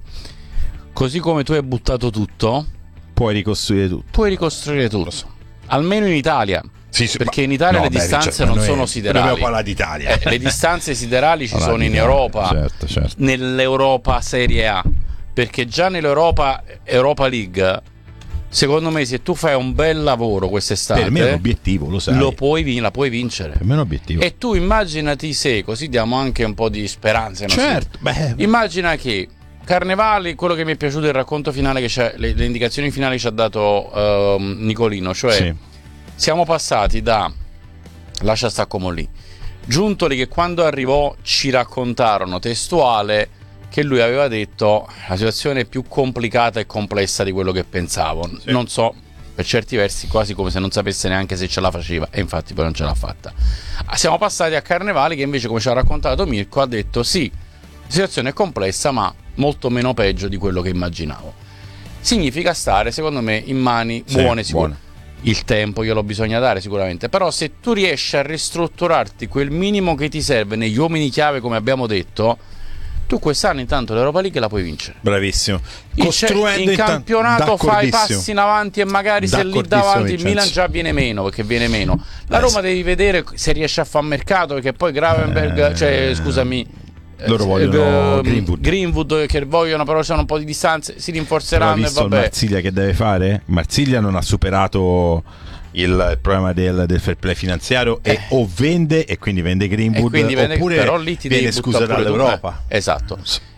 Speaker 3: Così come tu hai buttato tutto,
Speaker 1: puoi ricostruire tutto.
Speaker 3: Puoi ricostruire tutto. So. Almeno in Italia.
Speaker 1: Sì, sì,
Speaker 3: perché in Italia
Speaker 1: no,
Speaker 3: le
Speaker 1: beh,
Speaker 3: distanze
Speaker 1: cioè,
Speaker 3: non
Speaker 1: noi
Speaker 3: sono siderali.
Speaker 1: Dobbiamo parlare d'Italia.
Speaker 3: Eh, le distanze siderali ci
Speaker 1: Allora,
Speaker 3: sono in
Speaker 1: d'Italia,
Speaker 3: Europa,
Speaker 1: certo, certo.
Speaker 3: nell'Europa Serie A. Perché già nell'Europa Europa League, secondo me, se tu fai un bel lavoro quest'estate,
Speaker 1: per me è un obiettivo, lo sai.
Speaker 3: Lo puoi, la puoi vincere.
Speaker 1: Per me è un obiettivo.
Speaker 3: E tu immaginati se, così diamo anche un po' di speranza.
Speaker 1: Certo, beh.
Speaker 3: Immagina che Carnevali, quello che mi è piaciuto è il racconto finale che c'è, le, le indicazioni finali ci ha dato uh, Nicolino, cioè
Speaker 1: sì.
Speaker 3: siamo passati da, lascia sta come lì, Giuntoli che quando arrivò ci raccontarono testuale che lui aveva detto la situazione è più complicata e complessa di quello che pensavo, sì. Non so, per certi versi quasi come se non sapesse neanche se ce la faceva, e infatti poi non ce l'ha fatta. Siamo passati a Carnevali che invece, come ci ha raccontato Mirko, ha detto sì, la situazione è complessa ma molto meno peggio di quello che immaginavo. Significa stare, secondo me, in mani
Speaker 1: sì,
Speaker 3: buone, sicure.
Speaker 1: Buone.
Speaker 3: Il tempo glielo bisogna dare sicuramente, però se tu riesci a ristrutturarti quel minimo che ti serve negli uomini chiave, come abbiamo detto, tu quest'anno intanto l'Europa League la puoi vincere.
Speaker 1: Bravissimo.
Speaker 3: Costruendo in campionato fai passi in avanti e magari se lì davanti il Milan già viene meno, perché viene meno. La Roma devi vedere se riesce a fare mercato, perché poi Gravenberg, eh, cioè scusami,
Speaker 1: loro vogliono
Speaker 3: eh,
Speaker 1: Greenwood.
Speaker 3: Greenwood che vogliono, però c'hanno un po' di distanze, si rinforzeranno e vabbè.
Speaker 1: Marsiglia che deve fare? Marsiglia non ha superato il problema del, del fair play finanziario e
Speaker 3: eh.
Speaker 1: o vende e quindi vende Greenwood,
Speaker 3: quindi vende,
Speaker 1: oppure
Speaker 3: però lì ti
Speaker 1: viene
Speaker 3: devi
Speaker 1: scusa dall'Europa.
Speaker 3: Eh, esatto.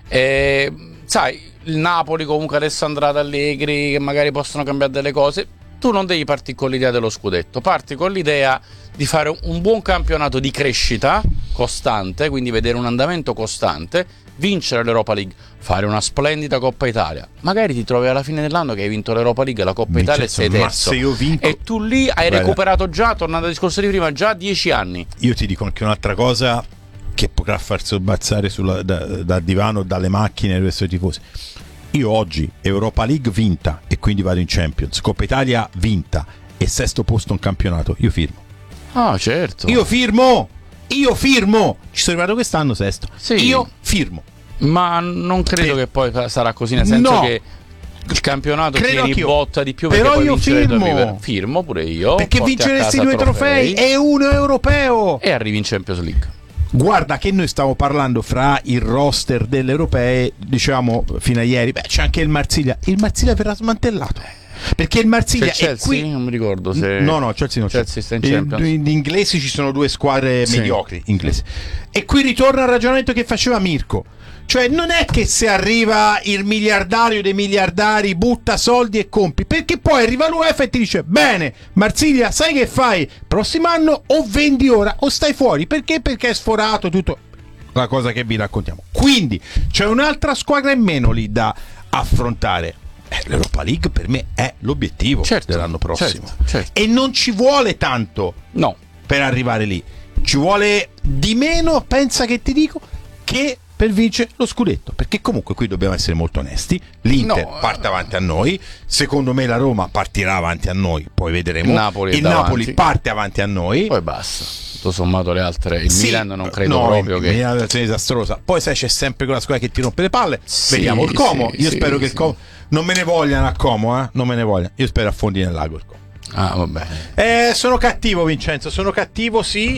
Speaker 3: Eh, sai, il Napoli comunque adesso andrà ad Allegri, che magari possono cambiare delle cose. Tu non devi partire con l'idea dello scudetto, parti con l'idea di fare un buon campionato di crescita costante, quindi vedere un andamento costante, vincere l'Europa League, fare una splendida Coppa Italia. Magari ti trovi alla fine dell'anno che hai vinto l'Europa League e la Coppa Italia e sei terzo.
Speaker 1: Se io vinco...
Speaker 3: E tu lì hai
Speaker 1: Guarda.
Speaker 3: recuperato già, tornando al discorso di prima, già dieci anni.
Speaker 1: Io ti dico anche un'altra cosa che potrà far sobbalzare sulla, da, dal divano, dalle macchine e il resto dei tifosi. Io oggi Europa League vinta e quindi vado in Champions, Coppa Italia vinta e sesto posto in campionato, io firmo.
Speaker 3: Ah, certo.
Speaker 1: Io firmo! Io firmo! Ci sono arrivato quest'anno sesto.
Speaker 3: Sì.
Speaker 1: Io firmo.
Speaker 3: Ma non credo
Speaker 1: Sì.
Speaker 3: che poi sarà così, nel senso
Speaker 1: No.
Speaker 3: che il campionato
Speaker 1: Credo
Speaker 3: tieni
Speaker 1: anch'io.
Speaker 3: botta di più,
Speaker 1: Però
Speaker 3: perché poi
Speaker 1: io
Speaker 3: vincere i tuoi
Speaker 1: firmo.
Speaker 3: river- firmo pure io,
Speaker 1: Perché
Speaker 3: porti a
Speaker 1: vinceresti
Speaker 3: casa
Speaker 1: due trofei e uno europeo.
Speaker 3: e arrivi in Champions League.
Speaker 1: Guarda che noi stiamo parlando fra il roster delle europee, diciamo fino a ieri, beh c'è anche il Marsiglia. Il Marsiglia verrà smantellato. Perché il Marsiglia
Speaker 3: C'è il
Speaker 1: è
Speaker 3: Chelsea?
Speaker 1: qui.
Speaker 3: Non mi ricordo se
Speaker 1: No, no, Chelsea non c'è.
Speaker 3: Chelsea sta in
Speaker 1: In-
Speaker 3: Champions.
Speaker 1: Gli inglesi ci sono due squadre
Speaker 3: Sì.
Speaker 1: mediocri inglesi. E qui ritorna al ragionamento che faceva Mirko. Cioè non è che se arriva il miliardario dei miliardari butta soldi e compri, perché poi arriva l'UEFA e ti dice bene Marsiglia, sai che fai? Prossimo anno o vendi ora o stai fuori. Perché? Perché è sforato tutto. La cosa che vi raccontiamo. Quindi c'è un'altra squadra in meno lì da affrontare. Eh, L'Europa League per me è l'obiettivo
Speaker 3: Certo,
Speaker 1: dell'anno prossimo.
Speaker 3: certo, certo.
Speaker 1: E non ci vuole tanto
Speaker 3: No.
Speaker 1: per arrivare lì. Ci vuole di meno, pensa che ti dico, che per vincere lo scudetto. Perché comunque qui dobbiamo essere molto onesti. L'Inter
Speaker 3: No,
Speaker 1: parte avanti a noi. Secondo me la Roma partirà avanti a noi. Poi vedremo.
Speaker 3: Il Napoli è
Speaker 1: Il
Speaker 3: davanti.
Speaker 1: Napoli parte avanti a noi.
Speaker 3: Poi basta. Tutto sommato le altre, il
Speaker 1: Sì,
Speaker 3: Milan non credo
Speaker 1: no,
Speaker 3: proprio
Speaker 1: il
Speaker 3: che
Speaker 1: Milan è una situazione disastrosa. Poi sai c'è sempre quella squadra che ti rompe le palle.
Speaker 3: Sì,
Speaker 1: Vediamo il Como.
Speaker 3: sì,
Speaker 1: Io
Speaker 3: sì,
Speaker 1: spero che
Speaker 3: sì.
Speaker 1: il Como non me ne vogliano a Como, eh? Non me ne vogliano. Io spero affondi nel lago il Como.
Speaker 3: Ah, vabbè.
Speaker 1: Eh, sono cattivo, Vincenzo. Sono cattivo, sì.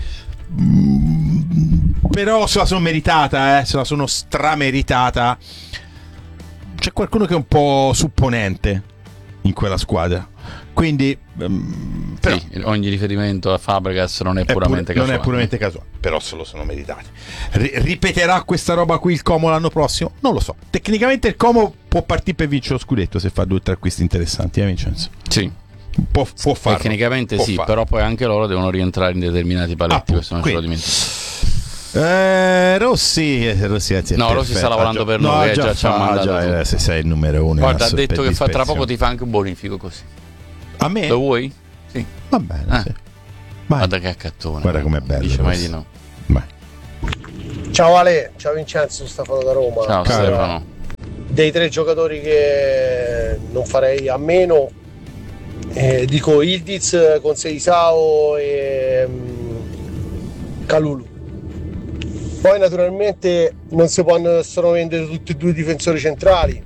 Speaker 1: Mm, però se la sono meritata, eh? Se la sono strameritata. C'è qualcuno che è un po' supponente in quella squadra. Quindi, um, però,
Speaker 3: Sì, ogni riferimento a Fabregas non è
Speaker 1: è
Speaker 3: puramente
Speaker 1: pure- non
Speaker 3: casuale.
Speaker 1: è puramente casuale, però se lo sono meritati. Ri- ripeterà questa roba qui il Como l'anno prossimo? Non lo so. Tecnicamente il Como può partire per vincere lo scudetto se fa due o tre acquisti interessanti, eh Vincenzo?
Speaker 3: Sì.
Speaker 1: Può, può farlo.
Speaker 3: Tecnicamente
Speaker 1: può
Speaker 3: sì,
Speaker 1: farlo.
Speaker 3: però poi anche loro devono rientrare in determinati paletti,
Speaker 1: Ah,
Speaker 3: questo non ce lo dimentico.
Speaker 1: Eh, Rossi, eh, Rossi, anzi,
Speaker 3: No, Rossi sta lavorando per noi,
Speaker 1: no,
Speaker 3: eh, già ci ha
Speaker 1: fa-
Speaker 3: mandato
Speaker 1: già,
Speaker 3: tutto.
Speaker 1: eh, se sei il numero uno.
Speaker 3: Guarda, ha
Speaker 1: adesso
Speaker 3: detto
Speaker 1: per
Speaker 3: che fa, tra
Speaker 1: dispersione.
Speaker 3: poco ti fa anche un bonifico così.
Speaker 1: A me?
Speaker 3: Lo vuoi? Sì.
Speaker 1: Va bene,
Speaker 3: Eh.
Speaker 1: sì. Vai.
Speaker 3: Guarda che accattone.
Speaker 1: Guarda com'è bello.
Speaker 3: Dice mai
Speaker 1: Rossi.
Speaker 3: di no.
Speaker 1: Vai.
Speaker 11: Ciao Ale, ciao Vincenzo, Stefano da Roma.
Speaker 3: Ciao
Speaker 1: Caro.
Speaker 3: Stefano.
Speaker 11: Dei tre giocatori che non farei a meno, eh, dico Ildiz, Conseisao e um, Kalulu. Poi naturalmente non si possono vendere tutti e due i difensori centrali.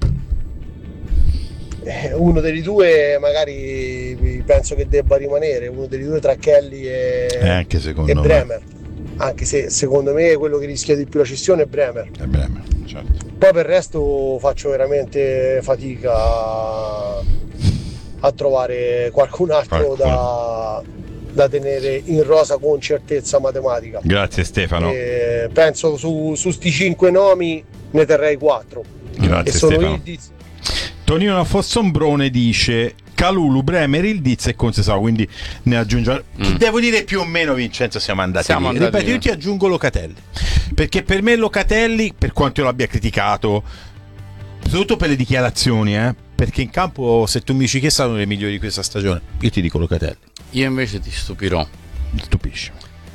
Speaker 11: Eh, uno dei due magari penso che debba rimanere, uno dei due tra Kelly e,
Speaker 1: Eh, anche secondo
Speaker 11: e
Speaker 1: me.
Speaker 11: Bremer. Anche se secondo me quello che rischia di più la cessione è Bremer.
Speaker 1: È Bremer, certo.
Speaker 11: Poi per il resto faccio veramente fatica a, a trovare qualcun altro da, da tenere in rosa con certezza matematica.
Speaker 1: Grazie Stefano.
Speaker 11: E penso su, su sti cinque nomi ne terrei quattro.
Speaker 1: Grazie
Speaker 11: e sono
Speaker 1: Stefano.
Speaker 11: Ildiz.
Speaker 1: Tonino Fossombrone dice Kalulu, Bremer, Ildiz e Conseisao, quindi ne aggiungo.
Speaker 3: Mm.
Speaker 1: Devo dire più o meno, Vincenzo, siamo andati
Speaker 3: Siamo
Speaker 1: lì.
Speaker 3: andati
Speaker 1: Ripeto,
Speaker 3: lì.
Speaker 1: io ti aggiungo Locatelli, perché per me Locatelli, per quanto io l'abbia criticato, soprattutto per le dichiarazioni, eh, perché in campo, se tu mi dici che è stato uno dei migliori di questa stagione, io ti dico Locatelli.
Speaker 3: Io invece ti stupirò.
Speaker 1: Mi stupisce.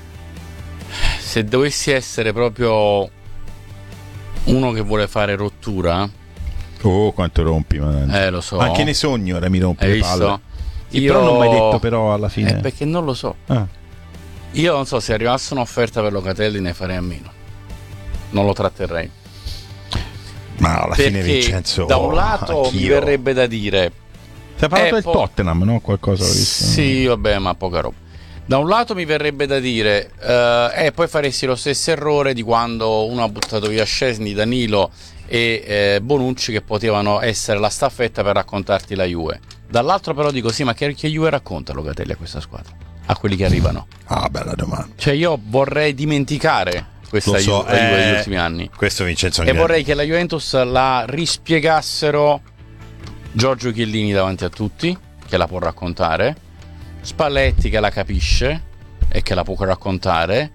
Speaker 3: Se dovessi essere proprio uno che vuole fare rottura,
Speaker 1: Oh, quanto rompi, man.
Speaker 3: eh lo so.
Speaker 1: Anche nei sogni ora mi rompi
Speaker 3: Hai
Speaker 1: le palle.
Speaker 3: visto?
Speaker 1: Sì, però non mi hai detto però alla fine.
Speaker 3: Eh, perché non lo so.
Speaker 1: Ah.
Speaker 3: Io non so, se arrivasse un'offerta per Locatelli ne farei a meno. Non lo tratterrei.
Speaker 1: Ma alla
Speaker 3: Perché
Speaker 1: fine Vincenzo,
Speaker 3: da un lato
Speaker 1: anch'io.
Speaker 3: mi verrebbe da dire
Speaker 1: Si è parlato
Speaker 3: eh,
Speaker 1: del
Speaker 3: po-
Speaker 1: Tottenham, no? Qualcosa ho visto.
Speaker 3: sì, vabbè, ma poca roba. Da un lato mi verrebbe da dire eh, eh, poi faresti lo stesso errore di quando uno ha buttato via Szczesny, Danilo e eh, Bonucci, che potevano essere la staffetta per raccontarti la Juve. Dall'altro però dico sì, ma che, che Juve racconta Locatelli a questa squadra? A quelli che arrivano?
Speaker 1: Ah, bella domanda.
Speaker 3: Cioè io vorrei dimenticare questa
Speaker 1: Lo so,
Speaker 3: Juve, la Juve
Speaker 1: eh,
Speaker 3: degli ultimi anni.
Speaker 1: Questo Vincenzo
Speaker 3: E
Speaker 1: Agnelli.
Speaker 3: vorrei che la Juventus la rispiegassero Giorgio Chiellini davanti a tutti, che la può raccontare, Spalletti che la capisce e che la può raccontare.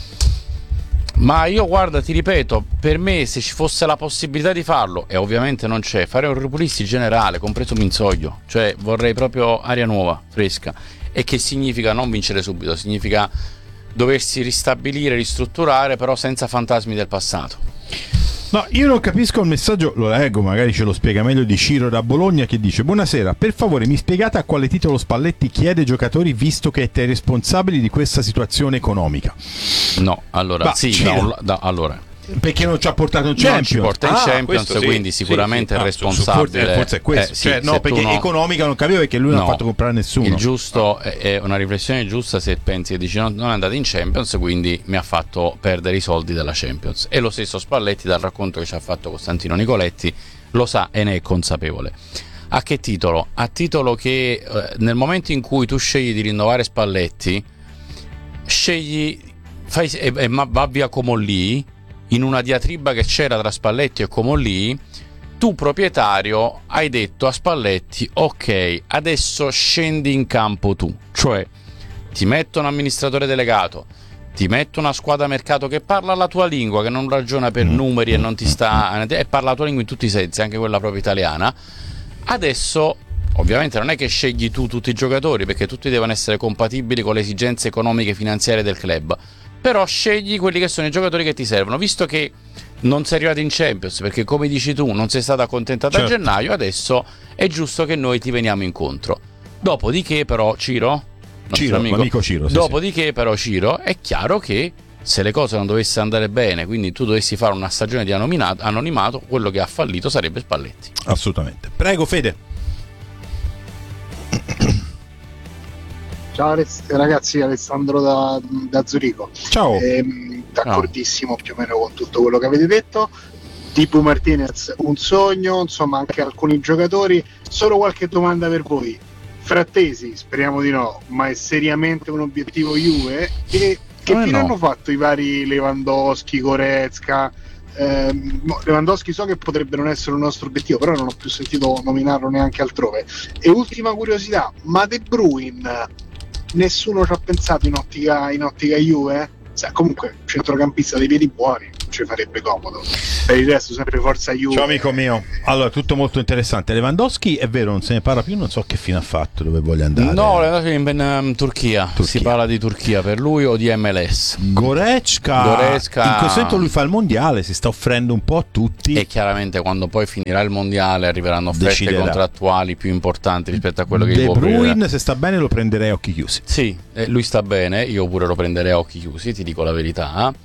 Speaker 3: Ma io, guarda, ti ripeto, per me se ci fosse la possibilità di farlo, e ovviamente non c'è, fare un ripulisti generale, compreso Minzoglio. Cioè vorrei proprio aria nuova, fresca. E che significa non vincere subito, significa doversi ristabilire, ristrutturare, però senza fantasmi del passato.
Speaker 1: No, io non capisco il messaggio, lo leggo, magari ce lo spiega meglio, di Ciro da Bologna, che dice: buonasera, per favore mi spiegate a quale titolo Spalletti chiede ai giocatori, visto che è responsabile di questa situazione economica.
Speaker 3: No, allora,
Speaker 1: Ma,
Speaker 3: sì,
Speaker 1: Ciro,
Speaker 3: da un- da- allora
Speaker 1: perché non ci ha portato in
Speaker 3: non
Speaker 1: Champions?
Speaker 3: ci porta in
Speaker 1: Ah,
Speaker 3: Champions,
Speaker 1: questo sì,
Speaker 3: quindi
Speaker 1: sì,
Speaker 3: sicuramente
Speaker 1: sì.
Speaker 3: è
Speaker 1: Ah, su- su-
Speaker 3: responsabile.
Speaker 1: forse, forse è questo,
Speaker 3: Eh, sì,
Speaker 1: cioè, no,
Speaker 3: se
Speaker 1: perché
Speaker 3: tu no-
Speaker 1: economica non capivo, perché lui non
Speaker 3: No.
Speaker 1: ha fatto comprare nessuno.
Speaker 3: Il giusto è, è una riflessione giusta se pensi e dici non, non è andato in Champions, quindi mi ha fatto perdere i soldi della Champions. E lo stesso Spalletti, dal racconto che ci ha fatto Costantino Nicoletti, lo sa e ne è consapevole. A che titolo? A titolo che eh, nel momento in cui tu scegli di rinnovare Spalletti, scegli fai, e, e ma va via Comolli, in una diatriba che c'era tra Spalletti e Comolli, tu proprietario hai detto a Spalletti: ok, adesso scendi in campo tu, cioè ti metto un amministratore delegato, ti metto una squadra mercato che parla la tua lingua, che non ragiona per numeri e non ti sta e parla la tua lingua in tutti i sensi, anche quella proprio italiana. Adesso ovviamente non è che scegli tu tutti i giocatori, perché tutti devono essere compatibili con le esigenze economiche e finanziarie del club, però scegli quelli che sono i giocatori che ti servono, visto che non sei arrivato in Champions, perché come dici tu non sei stato accontentato
Speaker 1: Certo.
Speaker 3: a gennaio, adesso è giusto che noi ti veniamo incontro. Dopodiché però Ciro, nostro
Speaker 1: Ciro, amico Ciro, sì,
Speaker 3: dopodiché però Ciro, è chiaro che se le cose non dovessero andare bene, quindi tu dovessi fare una stagione di anonimato, anonimato, quello che ha fallito sarebbe Spalletti.
Speaker 1: Assolutamente. Prego Fede.
Speaker 12: Ciao ragazzi, Alessandro da, da Zurigo.
Speaker 1: Ciao.
Speaker 12: Ehm, d'accordissimo più o meno con tutto quello che avete detto. Tipo Martinez un sogno, insomma anche alcuni giocatori. Solo qualche domanda per voi. Frattesi, speriamo di no, ma è seriamente un obiettivo Juve? E che
Speaker 3: Eh
Speaker 12: fine
Speaker 3: no.
Speaker 12: hanno fatto i vari Lewandowski, Goretzka, ehm, Lewandowski so che potrebbe non essere un nostro obiettivo, però non ho più sentito nominarlo neanche altrove. E ultima curiosità, ma De Bruyne nessuno ci ha pensato in ottica, in ottica Juve? Cioè, comunque centrocampista dei piedi buoni, ci farebbe comodo. Per il resto sempre forza Juve.
Speaker 1: Ciao amico mio. Allora, tutto molto interessante. Lewandowski è vero, non se ne parla più, non so che fine ha fatto, dove voglia andare.
Speaker 3: No, Lewandowski in um, Turchia. Turchia. Si parla di Turchia per lui o di M L S.
Speaker 1: Goretzka.
Speaker 3: Goretzka.
Speaker 1: In questo momento lui fa il mondiale, si sta offrendo un po' a tutti.
Speaker 3: E chiaramente quando poi finirà il mondiale arriveranno offerte
Speaker 1: Deciderà.
Speaker 3: contrattuali più importanti rispetto a quello che
Speaker 1: De
Speaker 3: gli può
Speaker 1: Bruyne,
Speaker 3: offrire.
Speaker 1: se sta bene, lo prenderei a occhi chiusi.
Speaker 3: Sì, eh, lui sta bene, io pure lo prenderei a occhi chiusi, ti dico la verità.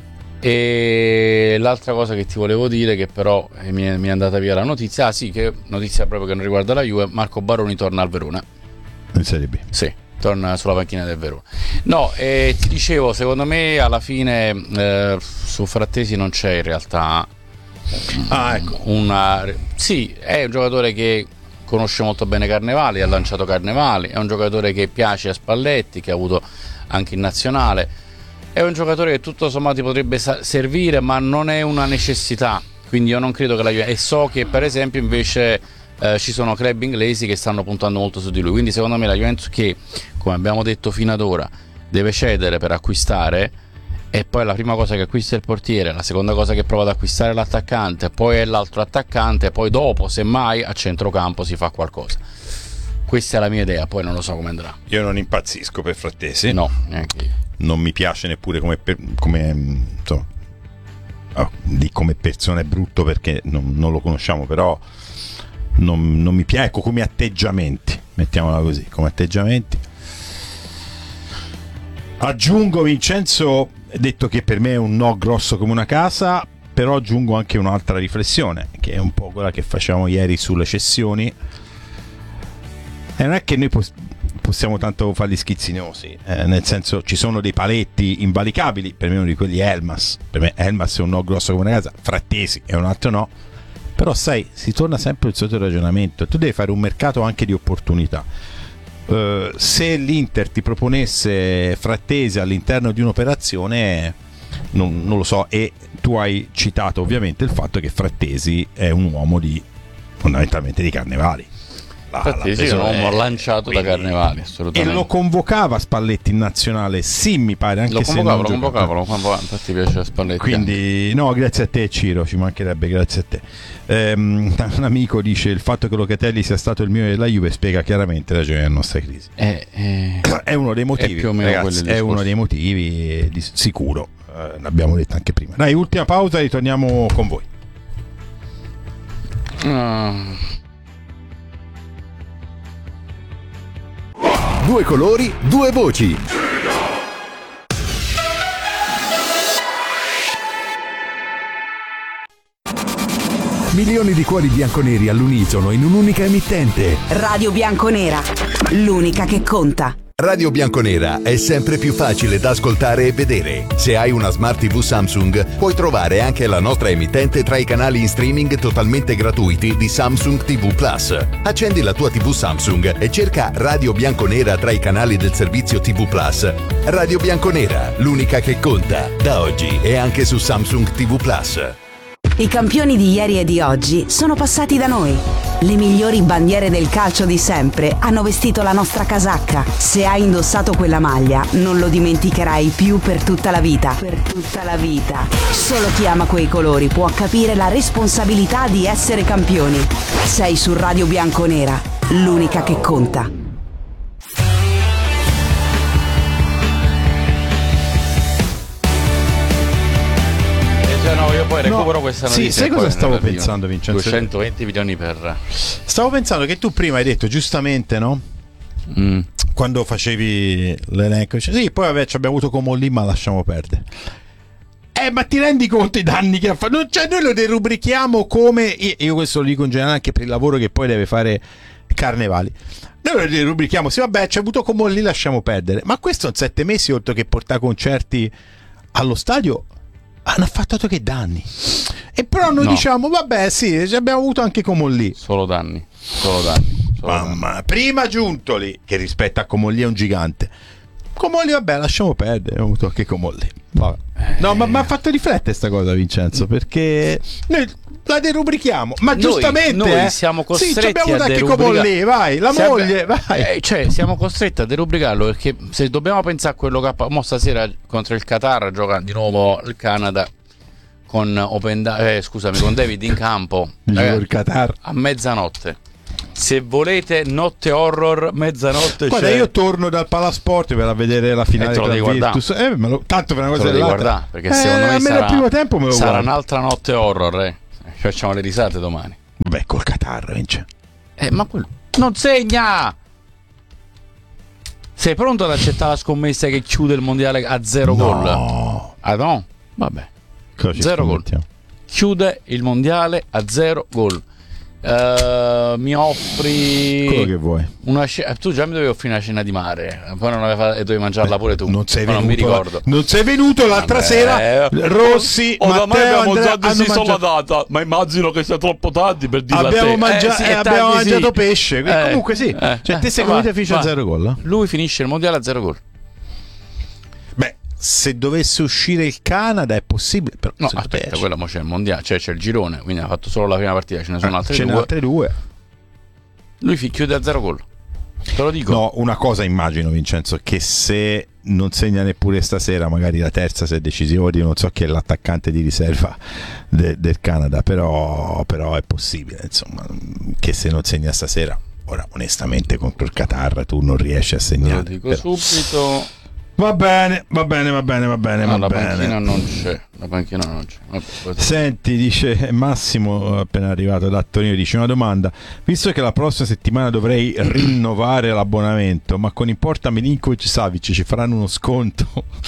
Speaker 3: E l'altra cosa che ti volevo dire, che però eh, mi, è, mi è andata via la notizia, ah sì, che notizia proprio che non riguarda la Juve, Marco Baroni torna al Verona.
Speaker 1: In Serie B.
Speaker 3: Sì, torna sulla panchina del Verona. No, e ti dicevo, secondo me alla fine eh, su Frattesi non c'è in realtà
Speaker 1: ah, ecco.
Speaker 3: una... Sì, è un giocatore che conosce molto bene Carnevali, ha lanciato Carnevali, è un giocatore che piace a Spalletti, che ha avuto anche in nazionale. È un giocatore che tutto sommato ti potrebbe servire, ma non è una necessità. Quindi io non credo che la Juve... E so che per esempio invece eh, ci sono club inglesi che stanno puntando molto su di lui. Quindi secondo me la Juventus, che come abbiamo detto fino ad ora deve cedere per acquistare, e poi la prima cosa che acquista è il portiere, la seconda cosa che prova ad acquistare è l'attaccante, poi è l'altro attaccante, poi dopo semmai a centrocampo si fa qualcosa. Questa è la mia idea, poi non lo so come andrà.
Speaker 1: Io non impazzisco per Frattesi.
Speaker 3: No, neanche io.
Speaker 1: Non mi piace neppure come, per, come insomma, oh, di come persona è brutto perché non, non lo conosciamo, però non, non mi piace, ecco, come atteggiamenti, mettiamola così, come atteggiamenti. Aggiungo, Vincenzo ha detto che per me è un no grosso come una casa, però aggiungo anche un'altra riflessione, che è un po' quella che facevamo ieri sulle cessioni. E non è che noi pos- possiamo tanto fare gli schizzinosi, eh, nel senso, ci sono dei paletti invalicabili, per me uno di quelli è Elmas. Per me Elmas è un no grosso come una casa, Frattesi è un altro no, però sai, si torna sempre al solito ragionamento, tu devi fare un mercato anche di opportunità. Uh, se l'Inter ti proponesse Frattesi all'interno di un'operazione, non, non lo so, e tu hai citato ovviamente il fatto che Frattesi è un uomo di fondamentalmente di Carnevali.
Speaker 3: Frattesi è un uomo lanciato quindi, da Carnevali, assolutamente.
Speaker 1: E lo convocava Spalletti in nazionale, sì, mi pare, anche
Speaker 3: lo
Speaker 1: se
Speaker 3: convocava,
Speaker 1: non
Speaker 3: lo convocava, lo convocava, infatti piace a Spalletti.
Speaker 1: Quindi anche. No, grazie a te Ciro, ci mancherebbe, grazie a te. Um, un amico dice: il fatto che Locatelli sia stato il mio della Juve spiega chiaramente ragione della nostra crisi.
Speaker 3: È, è,
Speaker 1: è uno dei motivi,
Speaker 3: è più o meno
Speaker 1: ragazzi, è uno dei motivi, di sicuro, uh, l'abbiamo detto anche prima. Dai, ultima pausa, ritorniamo con voi.
Speaker 3: Uh.
Speaker 6: Due colori, due voci. Milioni di cuori bianconeri all'unisono in un'unica emittente.
Speaker 7: Radio Bianconera, l'unica che conta.
Speaker 6: Radio Bianconera è sempre più facile da ascoltare e vedere. Se hai una Smart tivù Samsung, puoi trovare anche la nostra emittente tra i canali in streaming totalmente gratuiti di Samsung tivù Plus. Accendi la tua tivù Samsung e cerca Radio Bianconera tra i canali del servizio tivù Plus. Radio Bianconera, l'unica che conta. Da oggi è anche su Samsung tivù Plus.
Speaker 7: I campioni di ieri e di oggi sono passati da noi. Le migliori bandiere del calcio di sempre hanno vestito la nostra casacca. Se hai indossato quella maglia, non lo dimenticherai più per tutta la vita. Per tutta la vita. Solo chi ama quei colori può capire la responsabilità di essere campioni. Sei su Radio Bianconera, l'unica che conta.
Speaker 3: No, io poi recupero no, questa notizia.
Speaker 1: Sì, sai cosa stavo pensando, Vincenzo?
Speaker 3: duecentoventi milioni per...
Speaker 1: Stavo pensando che tu prima hai detto giustamente, no?
Speaker 3: Mm.
Speaker 1: Quando facevi l'elenco, cioè, sì, poi vabbè, ci abbiamo avuto Comolli, ma lasciamo perdere. Eh, ma ti rendi conto i danni che ha fatto? Cioè, noi lo derubrichiamo come... Io questo lo dico in generale anche per il lavoro che poi deve fare Carnevali. Noi lo derubrichiamo, sì, vabbè, ci ha avuto Comolli, lasciamo perdere. Ma questo sono sette mesi, oltre che portare concerti allo stadio, hanno fatto che danni. E però noi no. diciamo vabbè sì, abbiamo avuto anche Comolli.
Speaker 3: Solo danni, solo danni, solo
Speaker 1: Mamma,
Speaker 3: danni.
Speaker 1: Prima Giuntoli, che rispetto a Comolli è un gigante. Comolli, vabbè, lasciamo perdere. Ho avuto anche Comolli. Vabbè. No, ma mi ha fatto riflettere sta cosa, Vincenzo, perché noi la derubrichiamo, ma
Speaker 3: Noi-
Speaker 1: giustamente
Speaker 3: noi
Speaker 1: eh.
Speaker 3: siamo costretti
Speaker 1: sì, abbiamo
Speaker 3: a
Speaker 1: dato
Speaker 3: derubrica-
Speaker 1: Comolli, vai, la
Speaker 3: Siamo-
Speaker 1: moglie, vai.
Speaker 3: eh, cioè siamo costretti a derubricarlo, perché se dobbiamo pensare a quello che ha mo stasera contro il Qatar gioca di nuovo il Canada con Open Da- eh, scusami con David in campo.
Speaker 1: Gioca
Speaker 3: Ragazzi,
Speaker 1: il Qatar.
Speaker 3: a mezzanotte, se volete notte horror, mezzanotte
Speaker 1: Guarda,
Speaker 3: c'è.
Speaker 1: io torno dal Palasport per a vedere la finale
Speaker 3: Eh, te lo
Speaker 1: tra
Speaker 3: devi
Speaker 1: Virtus. Eh, me lo- tanto per una
Speaker 3: Te
Speaker 1: cosa
Speaker 3: lo devi
Speaker 1: dell'altra.
Speaker 3: guardare, perché
Speaker 1: Eh,
Speaker 3: secondo me
Speaker 1: almeno
Speaker 3: sarà,
Speaker 1: al primo tempo me lo
Speaker 3: sarà
Speaker 1: guardo.
Speaker 3: un'altra notte horror, eh. Facciamo le risate domani.
Speaker 1: Vabbè, col Qatar vince.
Speaker 3: Eh, ma quello non segna. Sei pronto ad accettare la scommessa che chiude il mondiale a zero
Speaker 1: No.
Speaker 3: gol? Ah no? Vabbè.
Speaker 1: Cosa ci
Speaker 3: Zero gol.
Speaker 1: scommettiamo?
Speaker 3: Chiude il mondiale a zero gol. Eh, mi offri
Speaker 1: Quello che vuoi.
Speaker 3: una scena. Tu già mi dovevi offrire una cena di mare, poi non avevi e dovevi mangiarla pure tu.
Speaker 1: Non sei
Speaker 3: Ma
Speaker 1: venuto,
Speaker 3: non mi ricordo.
Speaker 1: non sei venuto l'altra
Speaker 3: Vabbè.
Speaker 1: sera. Rossi,
Speaker 3: Oh, da me
Speaker 1: Matteo,
Speaker 3: abbiamo
Speaker 1: Andrea
Speaker 3: già
Speaker 1: hanno
Speaker 3: deciso
Speaker 1: mangiato-
Speaker 3: la data, ma immagino che sia troppo tardi per dirla a te.
Speaker 1: Abbiamo, mangia-
Speaker 3: Eh, sì,
Speaker 1: eh,
Speaker 3: è
Speaker 1: abbiamo
Speaker 3: tardi,
Speaker 1: mangiato
Speaker 3: sì.
Speaker 1: pesce.
Speaker 3: Eh,
Speaker 1: Comunque sì.
Speaker 3: eh,
Speaker 1: Cioè, te
Speaker 3: eh,
Speaker 1: secondo
Speaker 3: va,
Speaker 1: te finisce a
Speaker 3: va.
Speaker 1: zero gol?
Speaker 3: Lui finisce il mondiale a zero gol.
Speaker 1: Beh, se dovesse uscire il Canada è possibile. Però
Speaker 3: No,
Speaker 1: se
Speaker 3: aspetta,
Speaker 1: esce-
Speaker 3: quello mo c'è il mondiale, cioè c'è il girone, quindi ha fatto solo la prima partita, ce ne sono altre
Speaker 1: ce n'è
Speaker 3: due.
Speaker 1: altre due.
Speaker 3: Lui fi- chiude a zero gol. Te lo dico.
Speaker 1: No, una cosa immagino, Vincenzo, che se non segna neppure stasera, magari la terza, se è decisivo, io non so chi è l'attaccante di riserva de- del Canada, però, però è possibile, insomma, che se non segna stasera, ora onestamente contro il Qatar tu non riesci a
Speaker 3: Te lo
Speaker 1: segnare.
Speaker 3: dico
Speaker 1: però-
Speaker 3: subito.
Speaker 1: Va bene, va bene, va bene, va bene,
Speaker 3: No,
Speaker 1: va
Speaker 3: la
Speaker 1: bene.
Speaker 3: panchina non c'è. La panchina non c'è. Vabbè, poi-
Speaker 1: Senti, dice Massimo, appena arrivato da Torino, dice una domanda: visto che la prossima settimana dovrei rinnovare l'abbonamento, ma con Importa Milinkovic Savic ci faranno uno sconto?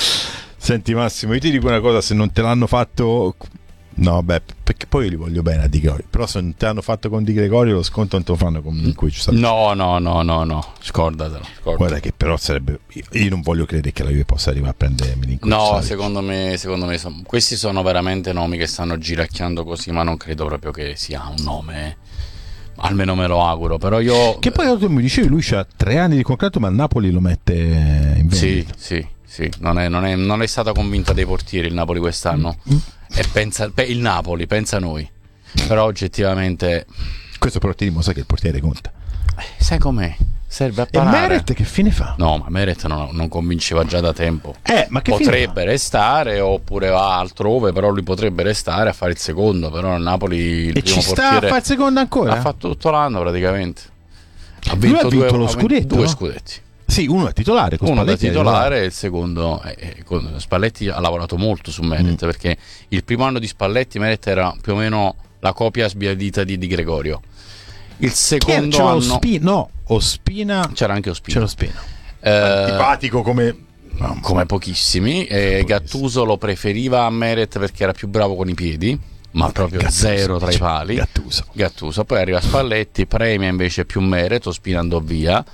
Speaker 1: Senti Massimo, io ti dico una cosa: se non te l'hanno fatto, no, beh, perché poi io li voglio bene a Di Gregorio, però se non te l'hanno fatto con Di Gregorio, lo sconto non te lo fanno con Milinkovic Savic.
Speaker 3: No, no, no, no, no, scordatelo. scordatelo.
Speaker 1: Guarda che però sarebbe, io non voglio credere che la Juve possa arrivare a prendere Milinkovic
Speaker 3: No,
Speaker 1: Savic.
Speaker 3: secondo me, secondo me son- questi sono veramente nomi che stanno giracchiando così, ma non credo proprio che sia un nome. eh. Almeno me lo auguro, però io.
Speaker 1: Che poi tu mi dicevi, lui c'ha tre anni di contratto, ma il Napoli lo mette in vendita.
Speaker 3: Sì, sì, sì. Non è, non è- non è stata convinta dei portieri il Napoli quest'anno.
Speaker 1: Mm.
Speaker 3: E pensa, beh, il Napoli, pensa a noi. Però oggettivamente.
Speaker 1: Questo però ti dimostra che il portiere conta.
Speaker 3: Sai com'è? Serve a
Speaker 1: E
Speaker 3: parare.
Speaker 1: Meret che fine fa?
Speaker 3: No, ma Meret non, non convinceva già da tempo.
Speaker 1: Eh, ma che fine
Speaker 3: Potrebbe restare oppure va altrove, però lui potrebbe restare a fare il secondo. Però il Napoli il
Speaker 1: E
Speaker 3: primo
Speaker 1: ci sta
Speaker 3: portiere
Speaker 1: a fare il secondo ancora?
Speaker 3: ha fatto tutto l'anno praticamente. Ha
Speaker 1: Lui ha vinto
Speaker 3: due,
Speaker 1: lo
Speaker 3: ha vinto
Speaker 1: scudetto,
Speaker 3: due
Speaker 1: no?
Speaker 3: scudetti.
Speaker 1: Sì, uno è titolare, con
Speaker 3: Uno da
Speaker 1: Spalletti è
Speaker 3: titolare e il secondo eh, eh, con Spalletti ha lavorato molto su Meret
Speaker 1: Mm.
Speaker 3: perché il primo anno di Spalletti Meret era più o meno la copia sbiadita di Di Gregorio. Il
Speaker 1: Chi era?
Speaker 3: secondo
Speaker 1: C'era
Speaker 3: anno
Speaker 1: Ospina? No, Ospina.
Speaker 3: c'era anche Ospina.
Speaker 1: C'era Ospina.
Speaker 3: Eh,
Speaker 1: Antipatico come...
Speaker 3: come pochissimi. E Gattuso lo preferiva a Meret perché era più bravo con i piedi, ma proprio
Speaker 1: Gattuso,
Speaker 3: zero tra i
Speaker 1: cioè,
Speaker 3: pali.
Speaker 1: Gattuso.
Speaker 3: Gattuso. Poi arriva Spalletti, premia invece più Meret, Ospina andò via.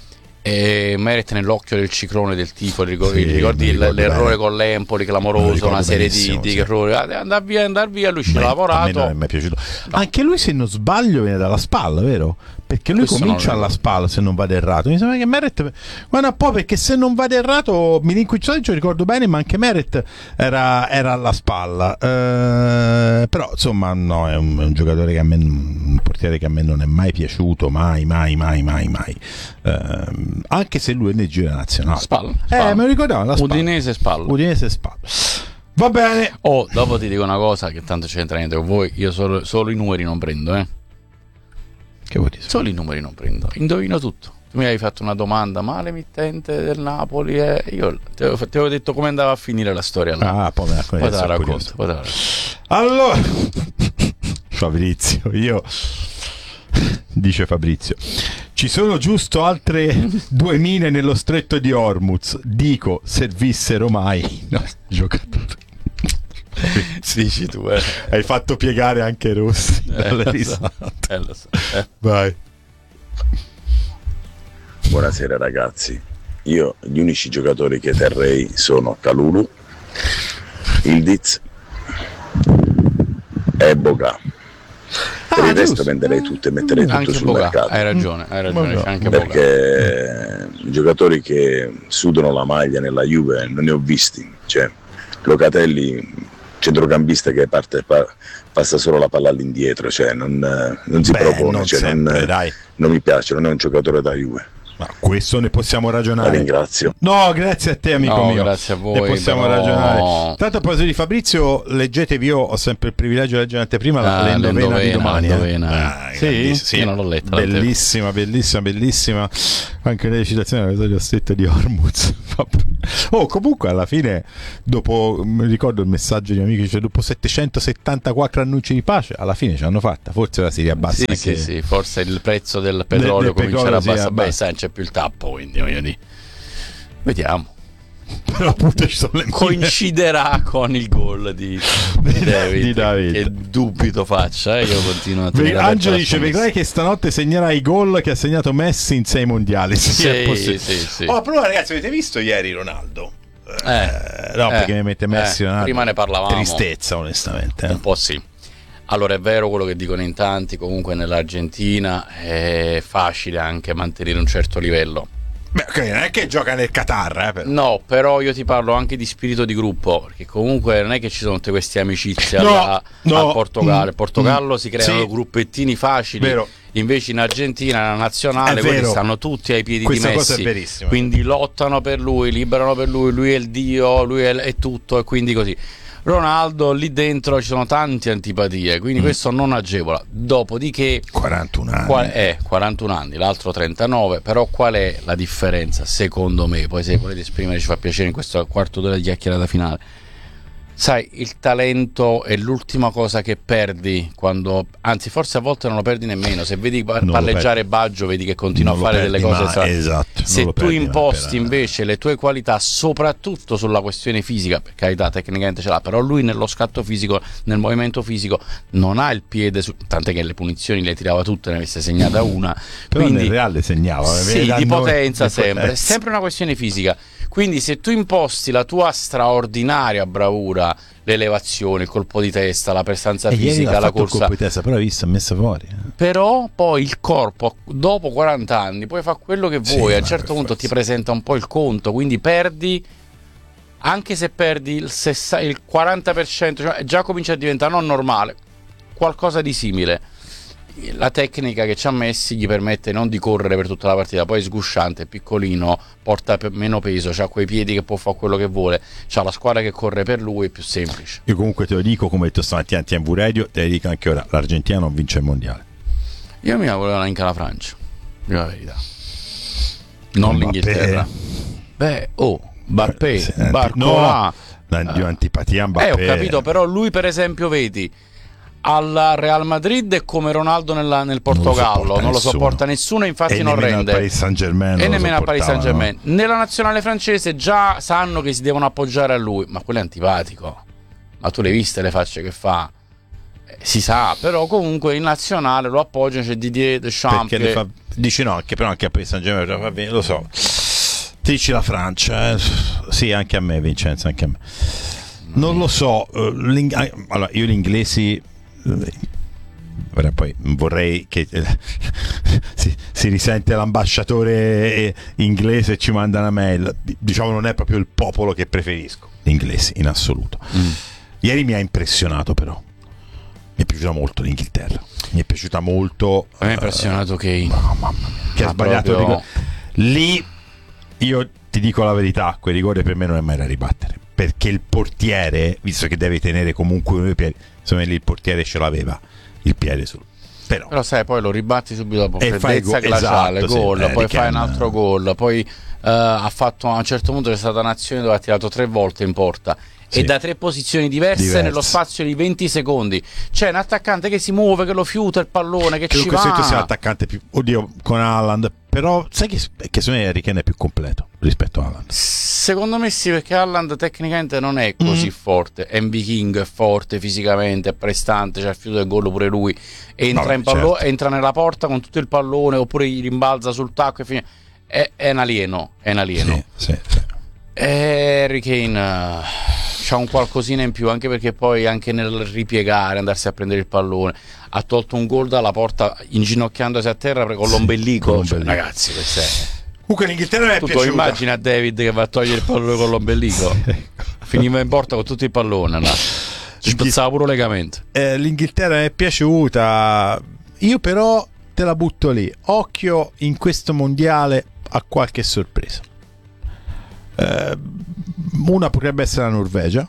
Speaker 3: E Meret nell'occhio del ciclone del tifo, ricordi,
Speaker 1: Sì,
Speaker 3: ricordi
Speaker 1: mi
Speaker 3: il-
Speaker 1: ricordo
Speaker 3: l'errore
Speaker 1: bene.
Speaker 3: con l'Empoli
Speaker 1: Me lo
Speaker 3: clamoroso,
Speaker 1: ricordo
Speaker 3: una serie di,
Speaker 1: benissimo,
Speaker 3: di
Speaker 1: sì.
Speaker 3: errori. Andar via, andar via, lui ci
Speaker 1: Beh,
Speaker 3: ha
Speaker 1: a me
Speaker 3: lavorato.
Speaker 1: non è mai piaciuto. Anche lui, se non sbaglio, viene dalla spalla, vero? Perché lui
Speaker 3: Questo
Speaker 1: comincia
Speaker 3: non lo
Speaker 1: alla spalla, se non vado errato. Mi sembra che Meret... Guarda un po', perché se non vado errato, Milinkovic Savic ricordo bene, ma anche Meret era, era alla spalla. Eh, però, insomma, no, è un, è un giocatore che a me... un portiere che a me non è mai piaciuto, mai, mai, mai, mai, mai. Eh, anche se lui è nel giro nazionale.
Speaker 3: Spalla,
Speaker 1: Eh,
Speaker 3: spalla.
Speaker 1: me lo ricordavo, la spalla.
Speaker 3: Udinese spalla.
Speaker 1: Udinese spalla. Va bene.
Speaker 3: Oh, dopo ti dico una cosa che tanto c'entra niente con voi. Io solo, solo i numeri non prendo, eh.
Speaker 1: Che vuoi dire?
Speaker 3: Solo i numeri non prendo. Indovino tutto. Tu mi hai fatto una domanda, ma l'emittente del Napoli è... Io ti avevo, ti avevo detto come andava a finire la storia là.
Speaker 1: Ah, poi me la
Speaker 3: Poi te la
Speaker 1: sono
Speaker 3: racconto.
Speaker 1: curioso.
Speaker 3: Poi te la racconto.
Speaker 1: Allora, Fabrizio, io dice Fabrizio, ci sono giusto altre due mine nello stretto di Hormuz. Dico, servissero mai no, giocatori.
Speaker 3: Dici tu, eh.
Speaker 1: Hai fatto piegare anche Rossi
Speaker 3: Eh,
Speaker 1: dalle
Speaker 3: lo so,
Speaker 1: risate.
Speaker 3: eh, lo so, eh.
Speaker 1: Vai.
Speaker 13: Buonasera ragazzi, io gli unici giocatori che terrei sono Kalulu, Ildiz e Boga. Per
Speaker 1: Ah,
Speaker 13: il resto
Speaker 1: giusto.
Speaker 13: venderei tutto e metterei tutto
Speaker 3: Anche
Speaker 13: sul
Speaker 3: Boga,
Speaker 13: mercato.
Speaker 3: hai ragione, hai ragione, c'è anche Boga.
Speaker 13: Perché i giocatori che sudano la maglia nella Juve non ne ho visti, cioè Locatelli, centrocampista che parte, pa, passa solo la palla all'indietro, cioè non, non si
Speaker 1: Beh,
Speaker 13: propone,
Speaker 1: non
Speaker 13: cioè
Speaker 1: sempre,
Speaker 13: non,
Speaker 1: dai.
Speaker 13: non mi piace, non è un giocatore da Juve.
Speaker 1: Ma questo ne possiamo ragionare.
Speaker 13: La ringrazio.
Speaker 1: No, grazie a te, amico
Speaker 3: No,
Speaker 1: mio.
Speaker 3: grazie a voi,
Speaker 1: Ne possiamo
Speaker 3: però-
Speaker 1: ragionare. Tanto a proposito di Fabrizio, leggetevi, io ho sempre il privilegio di leggere l'anteprima, la
Speaker 3: Ah,
Speaker 1: l'endovena di
Speaker 3: l'endovena,
Speaker 1: domani.
Speaker 3: l'endovena.
Speaker 1: Eh.
Speaker 3: Sì?
Speaker 1: Ah, grandissima,
Speaker 3: Io non l'ho letta,
Speaker 1: Bellissima, bellissima, bellissima. Anche le citazioni della stretta di Hormuz. Oh, comunque alla fine, dopo, mi ricordo il messaggio di amici, cioè dopo settecentosettantaquattro annunci di pace, alla fine ce l'hanno fatta. Forse la si riabbassa
Speaker 3: Sì,
Speaker 1: anche.
Speaker 3: sì, sì, forse il prezzo del petrolio
Speaker 1: del
Speaker 3: comincerà a
Speaker 1: petrolio si
Speaker 3: abbassare. Beh,
Speaker 1: abbassa.
Speaker 3: sai, non c'è più il tappo, quindi voglio dire. Vediamo.
Speaker 1: Però appunto ci sono le mine.
Speaker 3: Coinciderà con il gol di, di David,
Speaker 1: di David.
Speaker 3: che dubito faccia, eh, io continuo a
Speaker 1: Ve-
Speaker 3: tenere
Speaker 1: Angelo
Speaker 3: aperta la
Speaker 1: dice:
Speaker 3: scommessa.
Speaker 1: vedrai che stanotte segnerà i gol che ha segnato Messi in sei mondiali. Sì,
Speaker 3: Sì,
Speaker 1: è possibile.
Speaker 3: sì, sì.
Speaker 1: Oh, però ragazzi, avete visto ieri Ronaldo?
Speaker 3: Eh,
Speaker 1: no,
Speaker 3: eh,
Speaker 1: perché mi mette Messi
Speaker 3: eh,
Speaker 1: Ronaldo.
Speaker 3: prima ne parlavamo.
Speaker 1: Tristezza, onestamente.
Speaker 3: Un po' sì. Allora è vero quello che dicono in tanti, comunque nell'Argentina è facile anche mantenere un certo livello.
Speaker 1: Beh, ok, non è che gioca nel Qatar, eh, però.
Speaker 3: No, però io ti parlo anche di spirito di gruppo, perché comunque non è che ci sono tutte queste amicizie
Speaker 1: No,
Speaker 3: alla-
Speaker 1: no.
Speaker 3: al Portogallo.
Speaker 1: Mm,
Speaker 3: Il Portogallo
Speaker 1: mm,
Speaker 3: si creano
Speaker 1: sì.
Speaker 3: gruppettini facili,
Speaker 1: Vero.
Speaker 3: invece in Argentina, nella nazionale,
Speaker 1: È
Speaker 3: quelli
Speaker 1: vero.
Speaker 3: stanno tutti ai piedi
Speaker 1: Questa
Speaker 3: di
Speaker 1: cosa
Speaker 3: Messi.
Speaker 1: è verissima.
Speaker 3: Quindi lottano per lui, liberano per lui, lui è il dio, lui è, è tutto, e quindi così. Ronaldo, lì dentro ci sono tante antipatie, quindi
Speaker 1: Mm.
Speaker 3: questo non agevola. Dopodiché
Speaker 1: quarantuno anni.
Speaker 3: Qual è quarantuno anni, l'altro trentanove, però qual è la differenza secondo me? Poi se volete esprimere ci fa piacere in questo quarto d'ora di chiacchierata finale. Sai, il talento è l'ultima cosa che perdi quando, anzi forse a volte non lo perdi nemmeno, se vedi pa-
Speaker 1: Non lo
Speaker 3: palleggiare
Speaker 1: perdi.
Speaker 3: Baggio vedi che continua
Speaker 1: Non
Speaker 3: a
Speaker 1: lo
Speaker 3: fare delle
Speaker 1: perdi
Speaker 3: cose
Speaker 1: mai,
Speaker 3: stra-
Speaker 1: esatto, non
Speaker 3: se
Speaker 1: lo
Speaker 3: tu
Speaker 1: perdi mai
Speaker 3: imposti
Speaker 1: per-
Speaker 3: invece le tue qualità soprattutto sulla questione fisica, per carità tecnicamente ce l'ha, però lui nello scatto fisico, nel movimento fisico non ha il piede su, tant'è che le punizioni le tirava tutte, ne avesse segnata una,
Speaker 1: Però
Speaker 3: quindi
Speaker 1: nel Real segnava.
Speaker 3: sì,
Speaker 1: Danno-
Speaker 3: di potenza
Speaker 1: di
Speaker 3: sempre, è
Speaker 1: potenza.
Speaker 3: sempre una questione fisica. Quindi se tu imposti la tua straordinaria bravura, l'elevazione, il colpo di testa, la prestanza
Speaker 1: E ieri
Speaker 3: fisica,
Speaker 1: ha
Speaker 3: la
Speaker 1: fatto il
Speaker 3: corsa,
Speaker 1: colpo di testa, però hai visto, ha messo fuori. eh.
Speaker 3: però poi il corpo dopo quaranta anni puoi fare quello che
Speaker 1: Sì,
Speaker 3: vuoi, a un
Speaker 1: ma
Speaker 3: certo
Speaker 1: per
Speaker 3: punto
Speaker 1: forza.
Speaker 3: ti presenta un po' il conto, quindi perdi, anche se perdi il, sessa- il quaranta per cento, cioè già comincia a diventare non normale, qualcosa di simile. La tecnica che ci ha Messi gli permette non di correre per tutta la partita, poi è sgusciante, è piccolino, porta pe- meno peso, ha quei piedi che può fare quello che vuole, c'ha la squadra che corre per lui, è più semplice.
Speaker 1: Io comunque te lo dico, come ho detto stamattina in T V Radio, te lo dico anche ora, l'Argentina non vince il mondiale.
Speaker 3: Io mi auguro anche la Francia, dico la verità, non
Speaker 1: Mbappé.
Speaker 3: l'Inghilterra. Beh, oh, Mbappé,
Speaker 1: Sì,
Speaker 3: Barcola,
Speaker 1: no, di antipatia a Mbappé.
Speaker 3: eh ho capito, però lui per esempio vedi al Real Madrid è come Ronaldo nella- nel Portogallo, non lo sopporta nessuno, infatti
Speaker 1: e
Speaker 3: non
Speaker 1: nemmeno
Speaker 3: rende.
Speaker 1: al Paris Saint-Germain
Speaker 3: E
Speaker 1: non lo
Speaker 3: nemmeno al Paris
Speaker 1: sopportavano.
Speaker 3: Saint-Germain. Nella nazionale francese già sanno che si devono appoggiare a lui, ma quello è antipatico. Ma tu le hai viste le facce che fa? Eh, si sa, però comunque in nazionale lo appoggiano, c'è Didier Deschamps.
Speaker 1: Perché le
Speaker 3: che-
Speaker 1: fa, dici no, anche, però anche a Paris Saint-Germain va bene, lo so. Dici la Francia, eh. Sì, anche a me, Vincenzo, anche a me. Non lo so, eh, l'ing- eh, allora io gli inglesi eh, ora poi vorrei che eh, si, si risente l'ambasciatore eh, inglese e ci manda una mail. Diciamo non è proprio il popolo che preferisco, gli inglesi in assoluto.
Speaker 3: Mm.
Speaker 1: Ieri mi ha impressionato, però mi è piaciuta molto l'Inghilterra, mi è piaciuta molto.
Speaker 3: A me è impressionato che
Speaker 1: Mamma mia, che ha
Speaker 3: Ah,
Speaker 1: sbagliato il
Speaker 3: proprio-
Speaker 1: rigore. Lì io ti dico la verità, quel rigore per me non è mai da ribattere, perché il portiere, visto che deve tenere comunque uno dei piedi, secondo me lì il portiere ce l'aveva il piede sul. Però,
Speaker 3: Però sai, poi lo ribatti subito dopo,
Speaker 1: E fai
Speaker 3: freddezza
Speaker 1: go-
Speaker 3: glaciale,
Speaker 1: esatto, sì,
Speaker 3: gol,
Speaker 1: Harry
Speaker 3: poi fai un
Speaker 1: Kane.
Speaker 3: altro gol, poi eh, ha fatto a un certo punto c'è stata un'azione dove ha tirato tre volte in porta.
Speaker 1: Sì.
Speaker 3: E da tre posizioni diverse,
Speaker 1: Diverse.
Speaker 3: nello spazio di venti secondi. C'è un attaccante che si muove, che lo fiuta il pallone, che
Speaker 1: credo
Speaker 3: ci
Speaker 1: che questo sia
Speaker 3: va.
Speaker 1: l'attaccante più, oddio, con Haaland, però sai che, che secondo me Harry Kane è più completo rispetto a Haaland.
Speaker 3: Secondo me sì, perché Haaland tecnicamente non è così
Speaker 1: Mm.
Speaker 3: forte. M V King è forte fisicamente, è prestante, c'ha il fiuto del gol pure lui. Entra,
Speaker 1: Vabbè,
Speaker 3: in pallo-
Speaker 1: certo.
Speaker 3: entra nella porta con tutto il pallone, oppure gli rimbalza sul tacco e fine. È, è un alieno, è un alieno.
Speaker 1: Sì, sì, sì.
Speaker 3: E Harry Kane eh, c'ha un qualcosina in più, anche perché poi anche nel ripiegare, andarsi a prendere il pallone, ha tolto un gol dalla porta inginocchiandosi a terra con l'ombelico.
Speaker 1: con
Speaker 3: Cioè,
Speaker 1: l'ombelico.
Speaker 3: ragazzi, questo è
Speaker 1: Comunque l'Inghilterra mi è
Speaker 3: tu
Speaker 1: piaciuta.
Speaker 3: Immagina David che va a togliere il pallone con l'ombelico. Finiva in porta con tutto il pallone, no? Ci spezzava pure legamento.
Speaker 1: Eh, L'Inghilterra mi è piaciuta. Io però te la butto lì. Occhio in questo mondiale a qualche sorpresa. Eh, una potrebbe essere la Norvegia.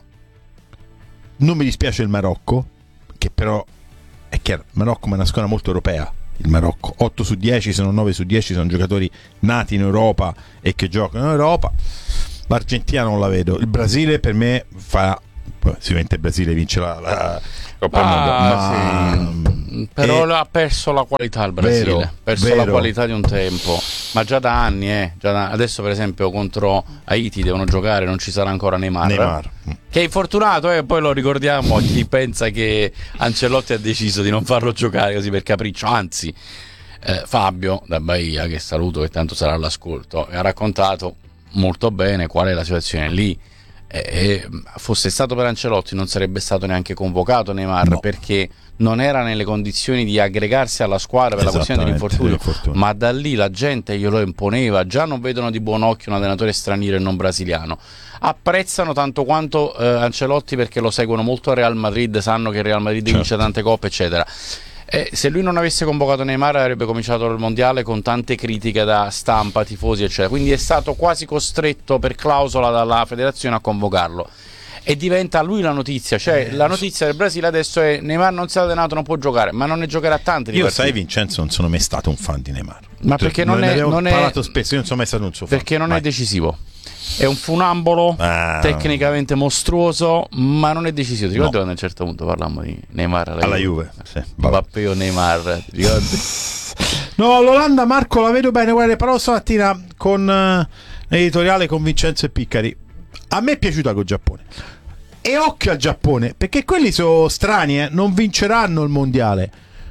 Speaker 1: Non mi dispiace il Marocco, che però è chiaro, il Marocco è una squadra molto europea. Il Marocco otto su dieci, se non nove su dieci sono giocatori nati in Europa e che giocano in Europa. L'Argentina non la vedo. Il Brasile per me fa, sicuramente il Brasile vince la, la Coppa del Mondo,
Speaker 3: Ah,
Speaker 1: ma
Speaker 3: sì. Però
Speaker 1: e-
Speaker 3: ha perso la qualità il Brasile,
Speaker 1: Vero,
Speaker 3: ha perso
Speaker 1: vero.
Speaker 3: la qualità di un tempo, ma già da anni, eh. già da- adesso per esempio contro Haiti devono giocare, non ci sarà ancora Neymar,
Speaker 1: Neymar.
Speaker 3: che è infortunato, e eh, poi lo ricordiamo chi pensa che Ancelotti ha deciso di non farlo giocare così per capriccio, anzi eh, Fabio da Bahia, che saluto, che tanto sarà all'ascolto, ha raccontato molto bene qual è la situazione lì. E, e fosse stato per Ancelotti non sarebbe stato neanche convocato Neymar,
Speaker 1: No.
Speaker 3: perché non era nelle condizioni di aggregarsi alla squadra per la questione dell'infortunio,
Speaker 1: dell'infortunio.
Speaker 3: ma da lì la gente glielo imponeva. Già non vedono di buon occhio un allenatore straniero e non brasiliano. Apprezzano tanto quanto eh, Ancelotti, perché lo seguono molto al Real Madrid, sanno che il Real Madrid
Speaker 1: Certo.
Speaker 3: vince tante coppe eccetera. Eh, se lui non avesse convocato Neymar avrebbe cominciato il mondiale con tante critiche da stampa, tifosi eccetera, quindi è stato quasi costretto per clausola dalla federazione a convocarlo, e diventa lui la notizia. Cioè la notizia del Brasile adesso è: Neymar non si è allenato, non può giocare, ma non ne giocherà tanti di
Speaker 1: Io
Speaker 3: partite.
Speaker 1: sai Vincenzo, non sono mai stato un fan di Neymar.
Speaker 3: Ma perché non
Speaker 1: ne
Speaker 3: è-
Speaker 1: abbiamo
Speaker 3: non è-
Speaker 1: parlato spesso, io non sono mai stato un suo fan.
Speaker 3: Perché non
Speaker 1: Mai.
Speaker 3: è decisivo. È un funambolo
Speaker 1: Ah.
Speaker 3: tecnicamente mostruoso, ma non è decisivo. Ti ricordi
Speaker 1: No.
Speaker 3: quando a un certo punto parlammo di Neymar alla,
Speaker 1: Alla Juve, sì, vabbè.
Speaker 3: Mbappé o Neymar, ti ricordi?
Speaker 1: No, l'Olanda, Marco, la vedo bene. Guarda, però stamattina con eh, l'editoriale con Vincenzo e Piccari, a me è piaciuta col Giappone. E occhio al Giappone, perché quelli sono strani, eh? Non vinceranno il mondiale,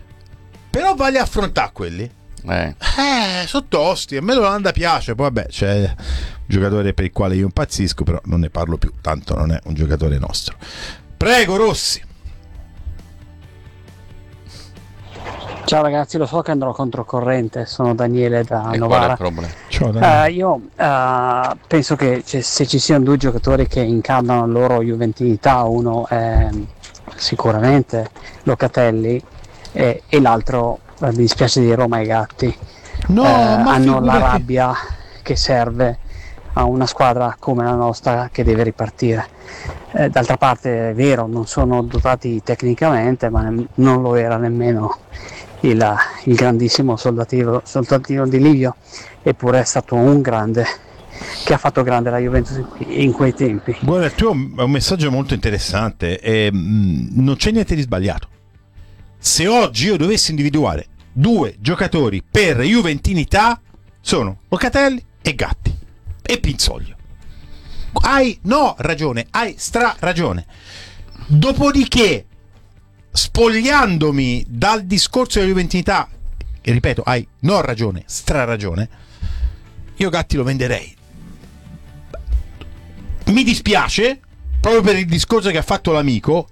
Speaker 1: però vale affrontare quelli.
Speaker 3: Eh.
Speaker 1: Eh, sono tosti. A me l'Olanda piace. Poi vabbè, c'è un giocatore per il quale io impazzisco, però non ne parlo più, tanto non è un giocatore nostro. Prego, Rossi.
Speaker 14: Ciao ragazzi, lo so che andrò controcorrente, sono Daniele da
Speaker 3: E qual è
Speaker 14: Novara.
Speaker 3: il problema?
Speaker 1: Ciao, Daniele.
Speaker 14: Eh, io eh, penso che c- se ci siano due giocatori che incarnano la loro juventinità, uno è sicuramente Locatelli e, e l'altro, eh, mi dispiace di Roma e Gatti,
Speaker 1: No,
Speaker 14: eh,
Speaker 1: ma
Speaker 14: hanno la
Speaker 1: figurati.
Speaker 14: rabbia che serve a una squadra come la nostra che deve ripartire. Eh, d'altra parte è vero, non sono dotati tecnicamente, ma ne- non lo era nemmeno il, il grandissimo soldatino, soldatino di Livio, eppure è stato un grande che ha fatto grande la Juventus in, in quei tempi.
Speaker 1: Guarda, il tuo è un messaggio molto interessante e mh, non c'è niente di sbagliato. Se oggi io dovessi individuare due giocatori per juventinità, sono Locatelli e Gatti e Pinzoglio. Hai no ragione, hai stra ragione. Dopodiché, spogliandomi dal discorso della juventinità, e ripeto, hai no ragione, stra ragione, io Gatti lo venderei. Mi dispiace, proprio per il discorso che ha fatto l'amico.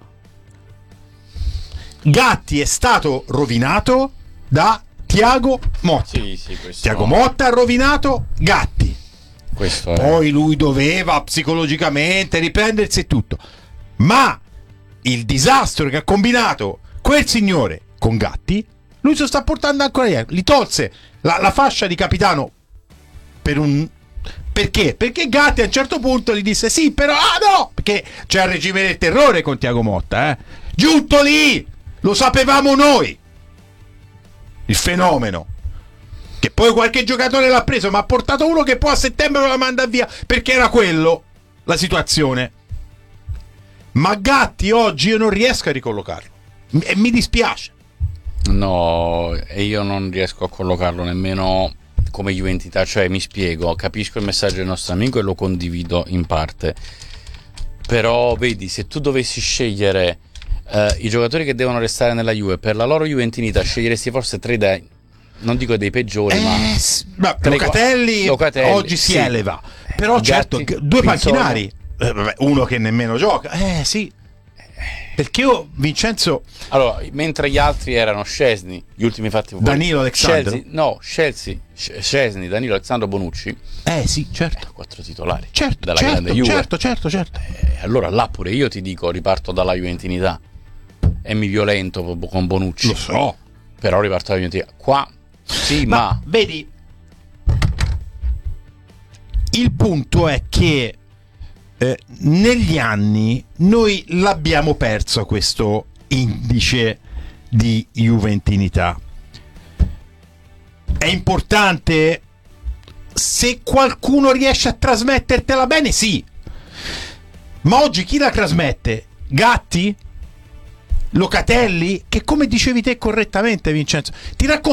Speaker 1: Gatti è stato rovinato da Thiago Motta.
Speaker 3: Sì, sì, questo,
Speaker 1: Thiago Motta ha rovinato Gatti.
Speaker 3: questo è.
Speaker 1: Poi lui doveva psicologicamente riprendersi e tutto. Ma il disastro che ha combinato quel signore con Gatti, lui se lo sta portando ancora ieri. Gli tolse la, la fascia di capitano per un... Perché? Perché Gatti a un certo punto gli disse sì, però ah no, perché c'è il regime del terrore con Thiago Motta, eh? Giunto lì, lo sapevamo noi, il fenomeno, che poi qualche giocatore l'ha preso, ma ha portato uno che poi a settembre lo la manda via, perché era quello la situazione. Ma Gatti oggi io non riesco a ricollocarlo e mi dispiace.
Speaker 3: No, e io non riesco a collocarlo nemmeno come juventinità, cioè mi spiego, capisco il messaggio del nostro amico e lo condivido in parte, però vedi, se tu dovessi scegliere eh, i giocatori che devono restare nella Juve per la loro juventinità, sceglieresti forse tre dei, non dico dei peggiori,
Speaker 1: Eh,
Speaker 3: ma,
Speaker 1: s- ma
Speaker 3: tre-
Speaker 1: Locatelli,
Speaker 3: Locatelli,
Speaker 1: oggi si
Speaker 3: sì.
Speaker 1: eleva, però
Speaker 3: Gatti,
Speaker 1: certo, due
Speaker 3: Pinzoglio.
Speaker 1: panchinari, eh, vabbè, uno che nemmeno gioca, eh sì, Perché io, Vincenzo...
Speaker 3: Allora, mentre gli altri erano Szczesny, gli ultimi fatti
Speaker 1: Danilo Alexandro?
Speaker 3: Chelsea, no, Chelsea, Szczesny, Danilo Alexandro, Bonucci.
Speaker 1: Eh sì, certo.
Speaker 3: Quattro titolari.
Speaker 1: Certo,
Speaker 3: dalla
Speaker 1: certo,
Speaker 3: grande Juve.
Speaker 1: certo, certo, certo.
Speaker 3: Eh, allora là pure io ti dico, riparto dalla juventinità e mi violento con Bonucci.
Speaker 1: Lo so.
Speaker 3: Però riparto dalla juventinità. Qua, sì, ma...
Speaker 1: ma... Vedi, il punto è che eh, negli anni noi l'abbiamo perso questo indice di juventinità. È importante? Se qualcuno riesce a trasmettertela bene, sì. Ma oggi chi la trasmette? Gatti? Locatelli? Che, come dicevi te correttamente, Vincenzo, ti racconto